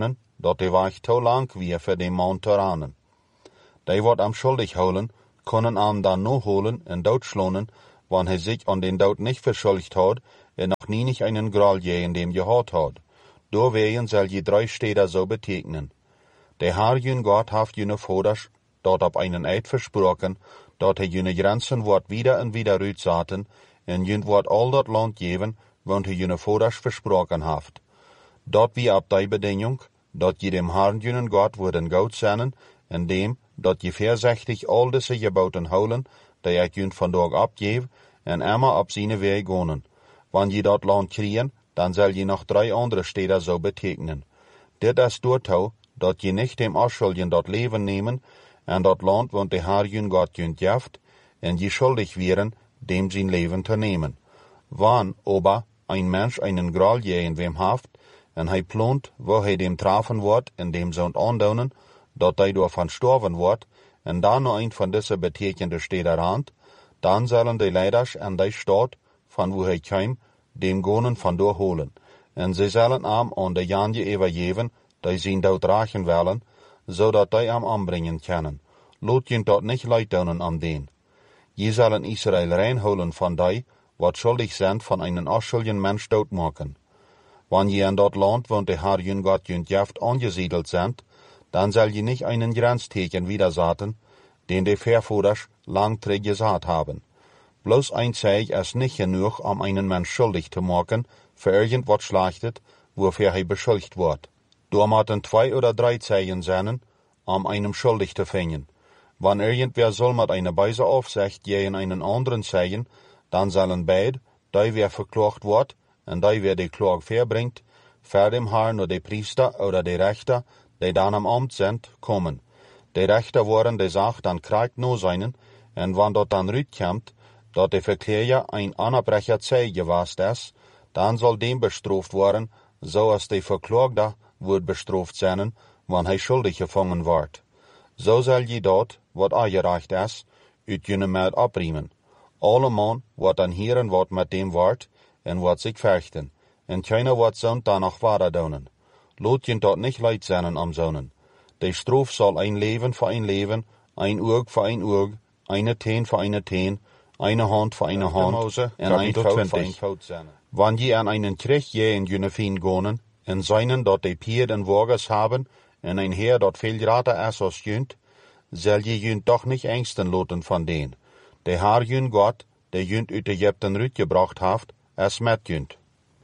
dat de weg te lang weer voor de man te ranen. Die wat am schuldig houden, kunnen am dan nur holen en doodslonen, wanneer hij zich aan den dood niet verschuldigd had en nog niet einen Gral je in dem gehad had. Doorwegen zal je 3 Städte so betekenen. De Herr jün Gott haft jüne Voders dort op einen Eid versprochen, dat hij jüne Grenzen wordt wieder en wieder uitzaten, en jün wordt al dat land geven, want hij jüne Voders versprochen haft. Dat wie op die bedingung, dat je dem Herrn jünen Gott worden goud zijn, en dem, dat je voorzichtig al deze geboten houden, die ik jün vandaag opgeef, en immer op zijn weg gonen. Wanneer je dat land kriegen, dan zal je nog 3 andere Städte so betekenen. Dit is doortouw, dat je nicht dem Aschuldigen dat Leben nehmen, en dat land, want de Herr jün Gott jün jaft, en je schuldig wären, dem zijn Leben te nemen. Wann aber ein Mensch einen Gral je in wem haft, en hij plant, wo hij dem trafen wordt, en dem zond aandonen, dat hij door van sterven wordt, en dan nog een van deze betekende Städte rand, dan zullen de leiders en die stad, van wo hij kwam, dem gonen van door holen, en ze zullen aan de janje overgeven, die zijn dood rachen willen, zodat die aanbrengen kunnen. Laat je dat niet leid doen aan den. Je zullen Israël reinholen van die, wat schuldig zijn van einen afschuldigen mens doodmaken. Wanneer je in dat land, wo de Herr jün Gott jün jaft angesiedelt sind, dann soll je nicht einen Grenzteken widersaten, den de Vervoders lang gesagt haben. Bloß ein Zeig ist nicht genug, einen Mensch schuldig zu machen, für irgendwas Schlechtes, wofür er beschuldigt wird. Da müssen 2 oder 3 Zeichen sein, einem schuldig zu finden. Wann irgendwer soll mit einer Beise Aufsicht gegen einen anderen zeigen, dann sollen beide, die wer verklagt wird, und die wer die Klage verbringt, vor dem Herrn oder die Priester oder die Richter, die dann am Amt sind, kommen. Die Richter worden die Sache dann kriegt no seinen, und wann dort dann rütkommt, dat der Verkläger ein Anerbrecher Zeige was ist, dann soll dem bestraft worden, so als der Verklagte wird bestraft sein, wann er schuldig gefangen wird. So soll je dort, wat aangereicht is, uit jene Meld abriemen. Alle man wat dan hieren wat met dem wordt, en wat zich vechten, en keiner wat zond dan nog vader doen. Laat je dat niet leid zijn am zonen. De straf zal een leven voor een leven, een oog voor een oog, eine teen voor eine teen, eine hand voor eine hand, en een fout voor een fout zijn. Wanneer je aan einen Krieg je in jene Fien gonen, en seinen dat de Pier en Wagers haben, en ein Heer dat veel rater is als jünt, zal je jünt doch nicht ängsten laten van den. De Herr jün Gott, der jünt uit Egypten uitgebracht haft, es met jünt.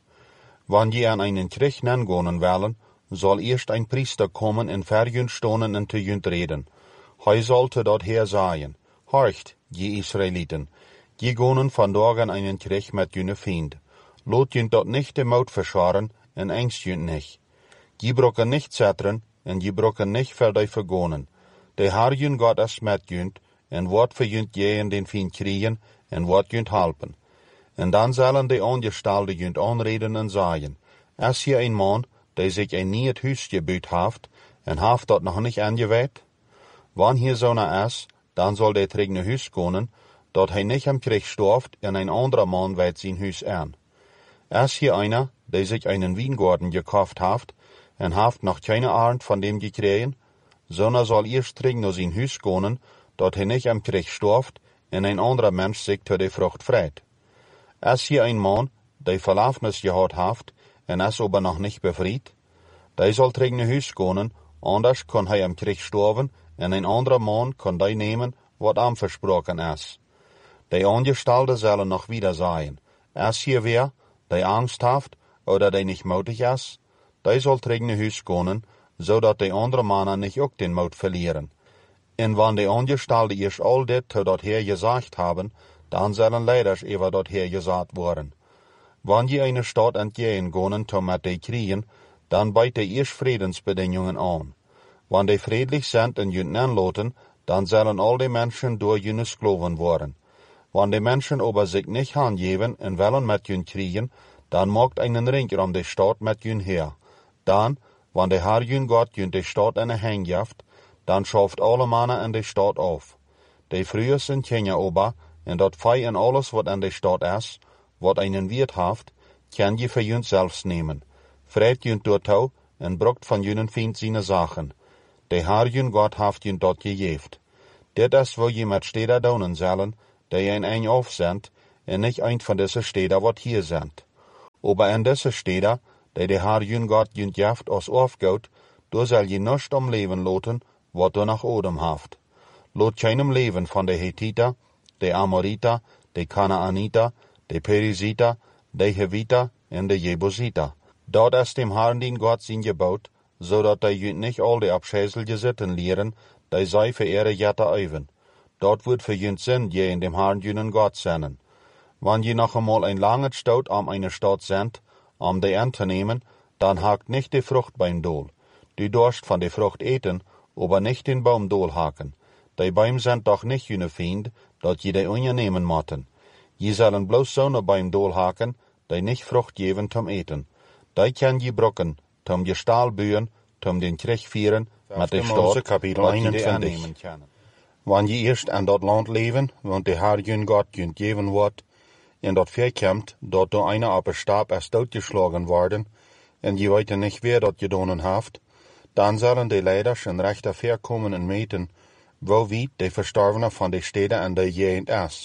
Wann je an einen Krieg nengonen wollen, soll erst ein Priester kommen en ver jünt stonen en te jünt reden. Hij sollte dort her sagen, horcht, je Israeliten, je gonen vandaag an einen Krieg met jüne Fiend. Lot jünt dort nicht de Maut verscharen, en ängst jünt nicht. Je brocken nicht zetteren, en je brocken nicht ver die vergonen. De Herr jün Gott is met jünt, en wat voor jünt je in den Fiend kriegen, en wat jünt helpen. En dan zullen de ongestalde jünt aanreden en zeggen, is hier een man, die zich een nieuw huis gebuut heeft, en heeft dat nog niet aangeweid? Wann hier zo'n is, dan zal de terug naar huis komen, dat hij niet am Krieg storft, en een anderer man weet zijn huis aan. Is hier einer, die zich einen Weingarten gekauft heeft, en heeft nog keine Arend van dem gekregen, sondern soll eerst terug naar zijn huis komen, dat hij niet am Krieg storft, en een anderer Mensch zich tot de Frucht freit. Is hier een man, die Verlafnis gehad heeft, en is aber nog niet bevrijd, die zal terug naar huis komen, anders kan hij am Krieg sterven, en een anderer man kan die nemen, wat am versproken is. Die Angestellten zullen nog wieder sagen, is hier wer, die Angst heeft, oder die nicht mutig is, die zal terug naar huis komen, zodat die andere mannen nicht ook den Mut verlieren. En wann die Angestellten eerst all dit tot dat Heer gesagt haben, dann sollen Leiders über dat Heer gesagt worden. Wann je eine Stadt entgehen gonen, to met die kriegen, dann beit die eerst Friedensbedingungen an. Wann die friedlich sind en jünt anloten, dann sollen all die Menschen durch jüne Skloven worden. Wann die Menschen aber sich nicht angeben en wollen met jünt kriegen, dann macht einen Ring um die Stadt met jünt her. Dann, wann der Herr jün Gott jünt die Stadt eine Hängjeft, dann schafft alle Männer in die Stadt auf. Die früher sind Kinder aber, en dat fei en alles wat in die Stadt is, wat einen Wirt haft, kann je für jünt selbst nehmen. Freit jünt dortau, en brokt van jullie vriend zijn zaken. De Heer jullie God heeft jullie dat gegeven. Dit is waar je met steden doen zullen, die je een afzendt, en niet een van deze steden wat hier zendt. Aber in deze steden, die de Heer jullie God jullie geeft als afgoed, daar zal je niet om leven laten, wat er nog odem heeft. Laat keinem leven van de Hethita, de Amorita, de Kanaanita, de Perizita, de Hevita en de Jebusita. Dat is dem Herrn din God zijn gebod, zodat hij jullie niet al de afscheidselijke zitten leren, die zij vereren jatten uiven. Dat wordt voor jullie zin je in dem Herrn jullie God zenden. Wanneer je nog eenmaal een lange stoot om een stad zendt, om die aan te nemen, dan hakt niet de vrucht beim doel. Du dorst van de vrucht eten, aber nicht den Baum doel haken. Die Baum sind doch nicht jullie vriend, dat je die ondernemen motten. Je zullen bloos zo'n Baum doel haken, die nicht vrucht geven tom eten. Die kan je brokken, tom je staal buien, tom den Krieg vieren, met de stad, kapitel 21. Wanneer je eerst aan dat land leven, want de Heer jullie God jullie geven wordt, en dat voorkomt, dat door einer op een stap is doodgeslagen worden, en je weet niet weer dat je donen heeft, dan zullen de leiders en rechter verkomen en meten, wo wie de verstorvenen van de steden en de gegend is.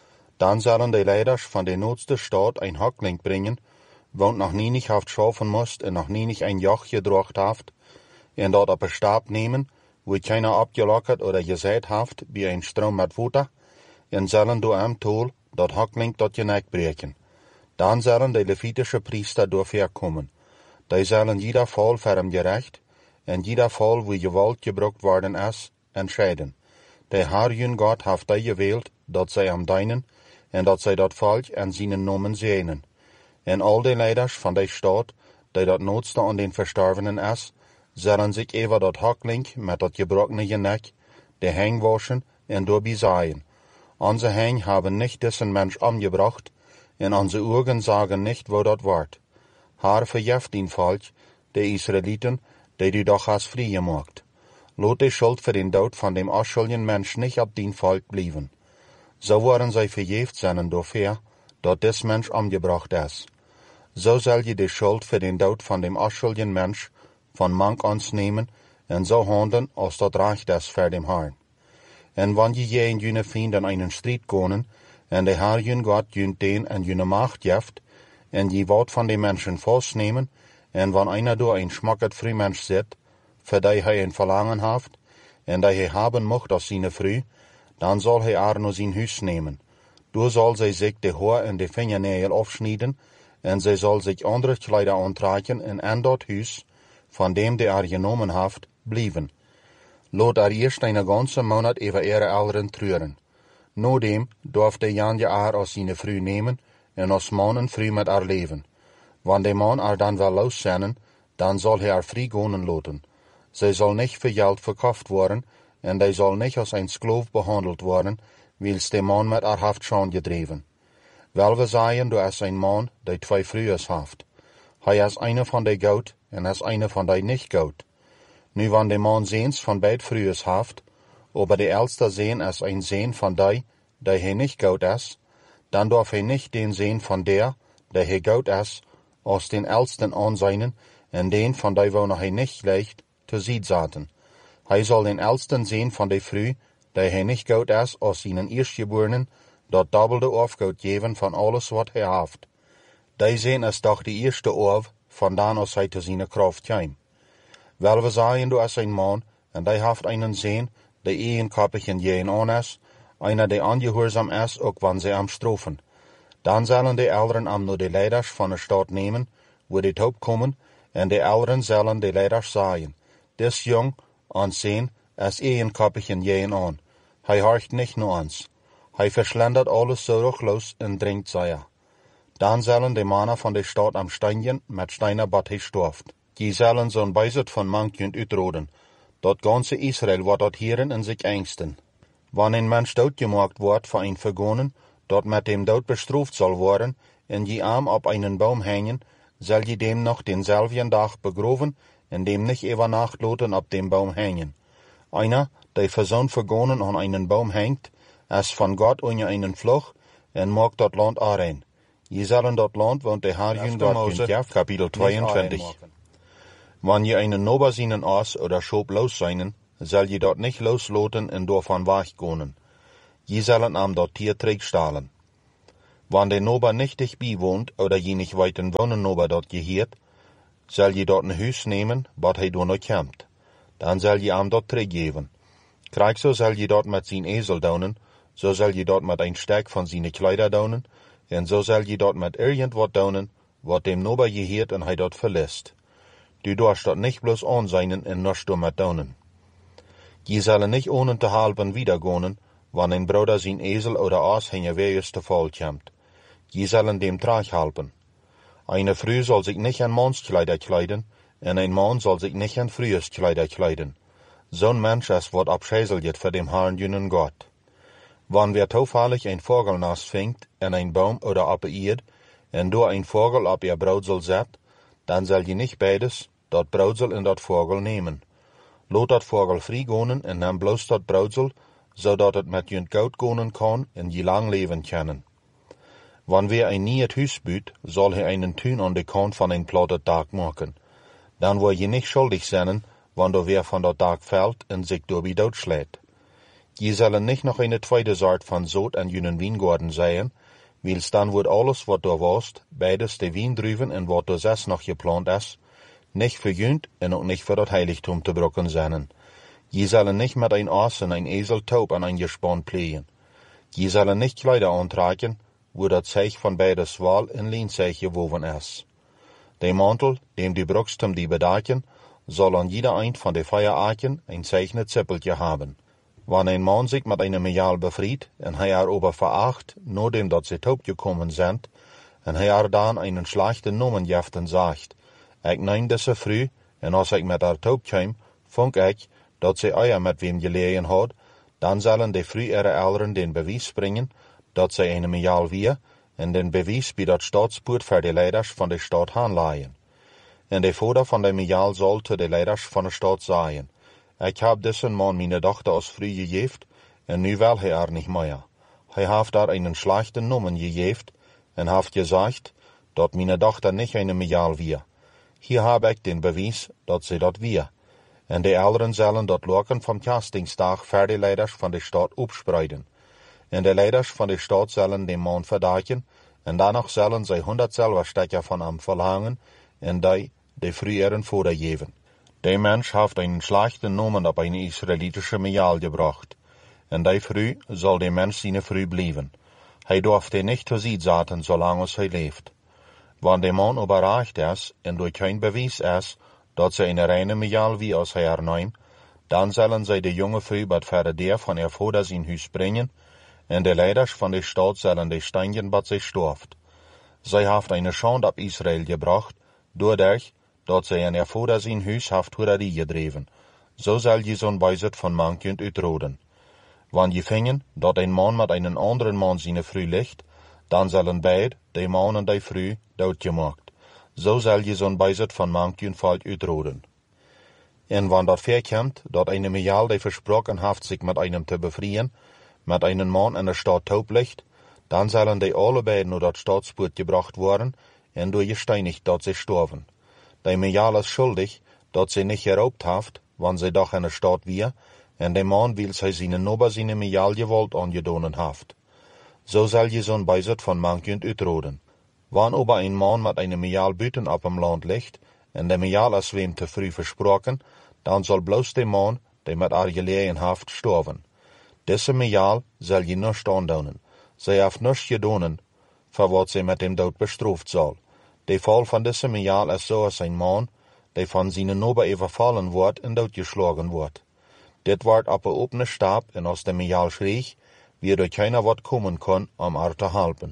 Dan zullen de leiders van de noodste stad een hakling brengen, want nog niet heeft schaffen moest en nog niet een joch gedroogd heeft, en dat op een stap nemen, wo keiner opgelokkerd of gezet heeft bij een stroom met water, en zullen door hem tool dat hakling tot je nek breken. Dan zullen de Levitische priester door verkomen. Die zullen jeder val voor hem gerecht, en jeder val wo geweld gebruikt worden is, entscheiden. De Heer jullie God heeft die gewild, dat zij hem dienen, en dat zij dat volk en zijn nomen zegenen. En al de leiders van de stad, die dat noodste aan den verstorvenen is, zullen zich even dat hakling met dat gebrokkene nek, de heng waschen en doorbij zaaien. Onze heng hebben niet deze mens omgebracht, en onze ogen zagen niet wo dat wordt. Haar verjeft die volk, de Israëlieten, die du doch hast vrijgemaakt. Laat de schuld voor den dood van dem afschuldigen mens niet op die volk blijven. Zo worden zij verjeefd zijn doorver, dat des mens omgebracht is. Zo zal je de schuld voor den dood van dem afschuldigen mens van mank ons nemen, en zo handelen als dat recht is voor dem Herrn. En wanneer je en jullie vrienden in een strijd komen, en de Heer jullie God jullie den en jullie macht geeft, en je wat van de mensen vastnemen, en wanneer einer door een schmakkerd vrij mens zit, voor die hij een verlangen heeft, en die hij hebben mocht als zijn vrouw, dan zal hij haar naar zijn huis nemen. Door zal zij zich de haar en de vingernagel afsnijden, en zij zal zich andere kleider aantrekken en aan dat huis, van dem die haar genomen heeft, blijven. Laat er eerst een ganze maand over ihre ouderen treuren. Nadem darf de Jan je haar als zijn vrouw nemen, en als man en vrouw met haar leven. Wanneer de man er dan wel loszenden, dan zal hij haar vrij gaan laten. Zij zal niet voor geld verkocht worden, en hij zal niet als een slaaf behandeld worden, wils de man met haar heeft gedreven. Wel we zeggen, er is een man die twee vrouwen heeft. Hij is een van die goud, en is een van die niet goud. Nu wanneer de man zeens van beide vrouwen heeft, aber de oudste zeen is een zeen van die hij niet goud is, dan darf hij niet den zeen van der, die hij goud is, als den oudsten aanzien, en den van die wo nog hij niet ligt, te ziet zaten. Hij zal den oudsten zeen van de vrouw, die hij niet goud is, als zijn eerstgeborenen, dat dubbelde afgoed geven van alles wat hij heeft. Die zeen is toch de eerste af, vandaan als hij te zijn kracht kwam. Wel we zeggen, er is een man, en die heeft een zeen, die eenkoppig en geen aan is, einer die ongehoorzaam is, ook wanneer ze hem straffen. Dan zullen de ouderen hem naar de leiders van de stad nemen, waar dit hoop komen, en de ouderen zullen de leiders zeggen, des jong, ons zeen, is eenkoppig en geen aan. Hij hoort niet naar ons. Hij verslendert alles zorgloos en drinkt zeer. Dan zullen de mannen van de stad am steigen met steiner bad gestorft. Die zullen zo'n bijzet van mank uitroden. Dat ganze Israël wordt dat hieren en zich angsten. Wanneer een mens doodgemaakt wordt voor een vergonen, dat met dem dood bestraft zal worden, en je arm op een boom hangen, zal je dem nog denzelfden dag begroven, en dem niet even nacht laten op dem boom hangen. Einer, die voor zo'n vergonen aan een boom hangt, is van God onder een vlug, en maakt dat land aanrein. Je zullen dat land, want de Heer jullie God geeft, kapitel 22. Wann je einen Nober seinen Aas oder Schob los seinen, soll je dort nicht losloten en doorvan weggonen. Je sollen am dort Tier stahlen. Wann der Nober nicht dich wohnt oder je nicht weiten wohnen Nober dort gehiert, soll je dort ein Hüs nehmen, wat hij door noch kämmt. Dann soll je am dort geben. Krieg so soll je dort mit sein Esel daunen, so soll je dort mit ein Steck von seine Kleider daunen, en so soll je dort mit irgendwat daunen, wat dem Nober gehiert en hij dort verlässt. Du darfst dort nicht bloß anseinen en noch du mit daunen. Je sollen nicht ohne te halben wiedergonen, wann ein Bruder sein Esel oder Aas hinge wees te voll kämmt. Je sollen dem Trag halten. Eine Frau soll sich nicht an Mannskleider kleiden, en ein Mann soll sich nicht an Früheskleider kleiden. Zo'n Mensch es wird abschäselt für dem Herrn jünen Gott. Wann wer zufällig ein Vogelnest fängt, en ein Baum oder ab Erd, en door ein Vogel ab ihr Brautsel set, dann soll je nicht beides, dort Brautsel en dort Vogel nehmen. Lot dat Vogel frei gonen en neem bloos dat Brautsel, zodat het met junt goud gonen kan en je lang leven kennen. Wann wer ein nieuw huis buut, soll hij einen tuin aan de kant van een platte dak maken. Dan word je nicht schuldig zijn, wann du wer van dat dak fällt en zich door wie dood schlägt. Je zullen nicht noch eine zweite Sort van zoot en junen Wiengarten zijn, wils dan wordt alles wat du warst, beides de Wiendruven en wat du zes noch geplant is, nicht verjünt en ook nicht für dat Heiligtum te brocken zijn. Je zullen nicht mit ein Aas en ein Esel taub an ein Gespann plegen. Je zullen nicht Kleider antragen, wo dat Zeich van beides Wahl en Lehnzeich gewoven is. De Mantel, dem die bruchst die bedaken, soll an jeder ein van de Feieraken ein zeichnet Zippeltje haben. Wann ein Mann sich mit einem Mejal befried, en hij ober veracht, nachdem dat sie taub gekommen sind, en hij dan einen schlechten Nomen jeften sagt, ik neem deze früh, en als ik met haar taub kwam, vond ik, dat ze eier met wem gelegen had, dan zullen de früh ihre Eltern den Beweis bringen, dat zij een Mejal wie, en den Beweis bij dat staatspoort voor de leiders van de stad aanlaaien. En de vader van de Mejal zal te de leiders van de stad zeggen, ik heb deze man mijn dochter als früh gegeven, en nu wil hij niet meer. Hij heeft daar einen slechten Nomen gegeven, en heeft gezegd, dat mijn dochter niet een Mejal wie. Hier heb ik den Beweis, dat ze dat wie. En de Eltern zullen dat loken vom Castingsdag voor de leiders van de stad opspreiden. En de leiders van de stad zullen dem man verdaken, en danach zullen zij 100 Silberstecher van hem verlangen, en die de früheren Vater geven. De Mensch heeft einen schlechten Nomen op een israelitische Mejal gebracht, en die früh soll de Mensch seine früh blijven. Hij darf die nicht zu sich zaten, zolang hij leeft. Wann de man überreicht is, en door kein Beweis is, dat ze een reine Mejal wie als hij neemt, dan zullen zij de jonge früh bad verder der van ihr Vater zijn huis brengen, en de leiders van de stad zullen de steinigen bad zij storft. Zij heeft eine Schande op Israël gebracht, doordat dat zij in ihr Vater zijn huis heeft hoererie gedreven. Zo zal je zo'n bijzet van mankend uitroden. Wann je vingen, dat een man met einen anderen man zijn früh ligt, dan zullen beid, de man en de früh, doodgemaakt. Zo zal je zo'n bijzet van mankend valt uitroden. En wann dat verkomt, dat eine Mejal die versprochen heeft zich met einem te befrieren, met einen man in der Stadt taub ligt, dan zullen die alle beiden naar dat staatspoort gebracht worden en door gesteinigt dat ze storven. De Mejal is schuldig, dat ze niet geraubt heeft, wann ze doch in der Stadt wie, en de man wil zij zijn nober zijn Mejal gewollt aangedonen heeft. Zo zal je zo'n bijzet van mankend uitroden. Wann aber ein man met een Mejal buiten op hem land ligt, en de Mejal is wem te früh versprochen, dan zal bloos de man, die met haar gelegen heeft, storven. Deze Mejal zal je nicht aandonen. Zij heeft nichts gedonen, voor wat zij met dem dood bestraft zal. De val van deze Mejal is zo als een man, die van zijn nober overvallen wordt en doodgeslagen wordt. Dit wordt op een opene stab, en als de Mejal schreeg, wie door keiner wat komen kon, om haar te helpen.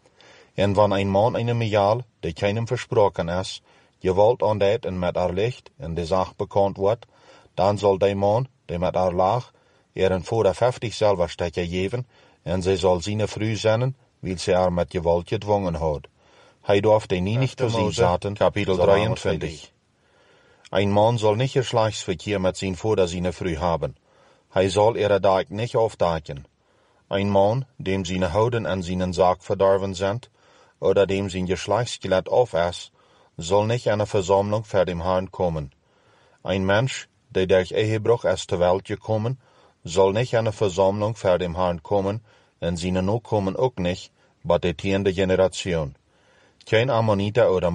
En wann een man eine Mejal, die keinem versprochen is, gewollt aandeed en met haar ligt, en de zaak bekend wordt, dan zal de man, die met haar lag, een Vader 50 Silberstecher geven, en zij zal zijn früh zijn, wil ze haar met gewalt gedwongen had. Hij darf die nie nicht zu sich zaten, Kapitel 23. Ein Mann soll nicht Geschlechtsverkehr mit sein Vater seine früh haben. Hij soll ihre Dag nicht aufdecken. Ein Mann, dem seine Hoden an seinen Sarg verdorben sind, oder dem sein Geschlechtsgeleit auf ist, soll nicht an eine Versammlung vor dem Herrn kommen. Ein Mensch, der durch Ehebruch erst zur Welt gekommen, soll nicht an eine Versammlung vor dem Herrn kommen, und seine Nachkommen auch nicht, aber die 10. Generation. Kein Ammoniter oder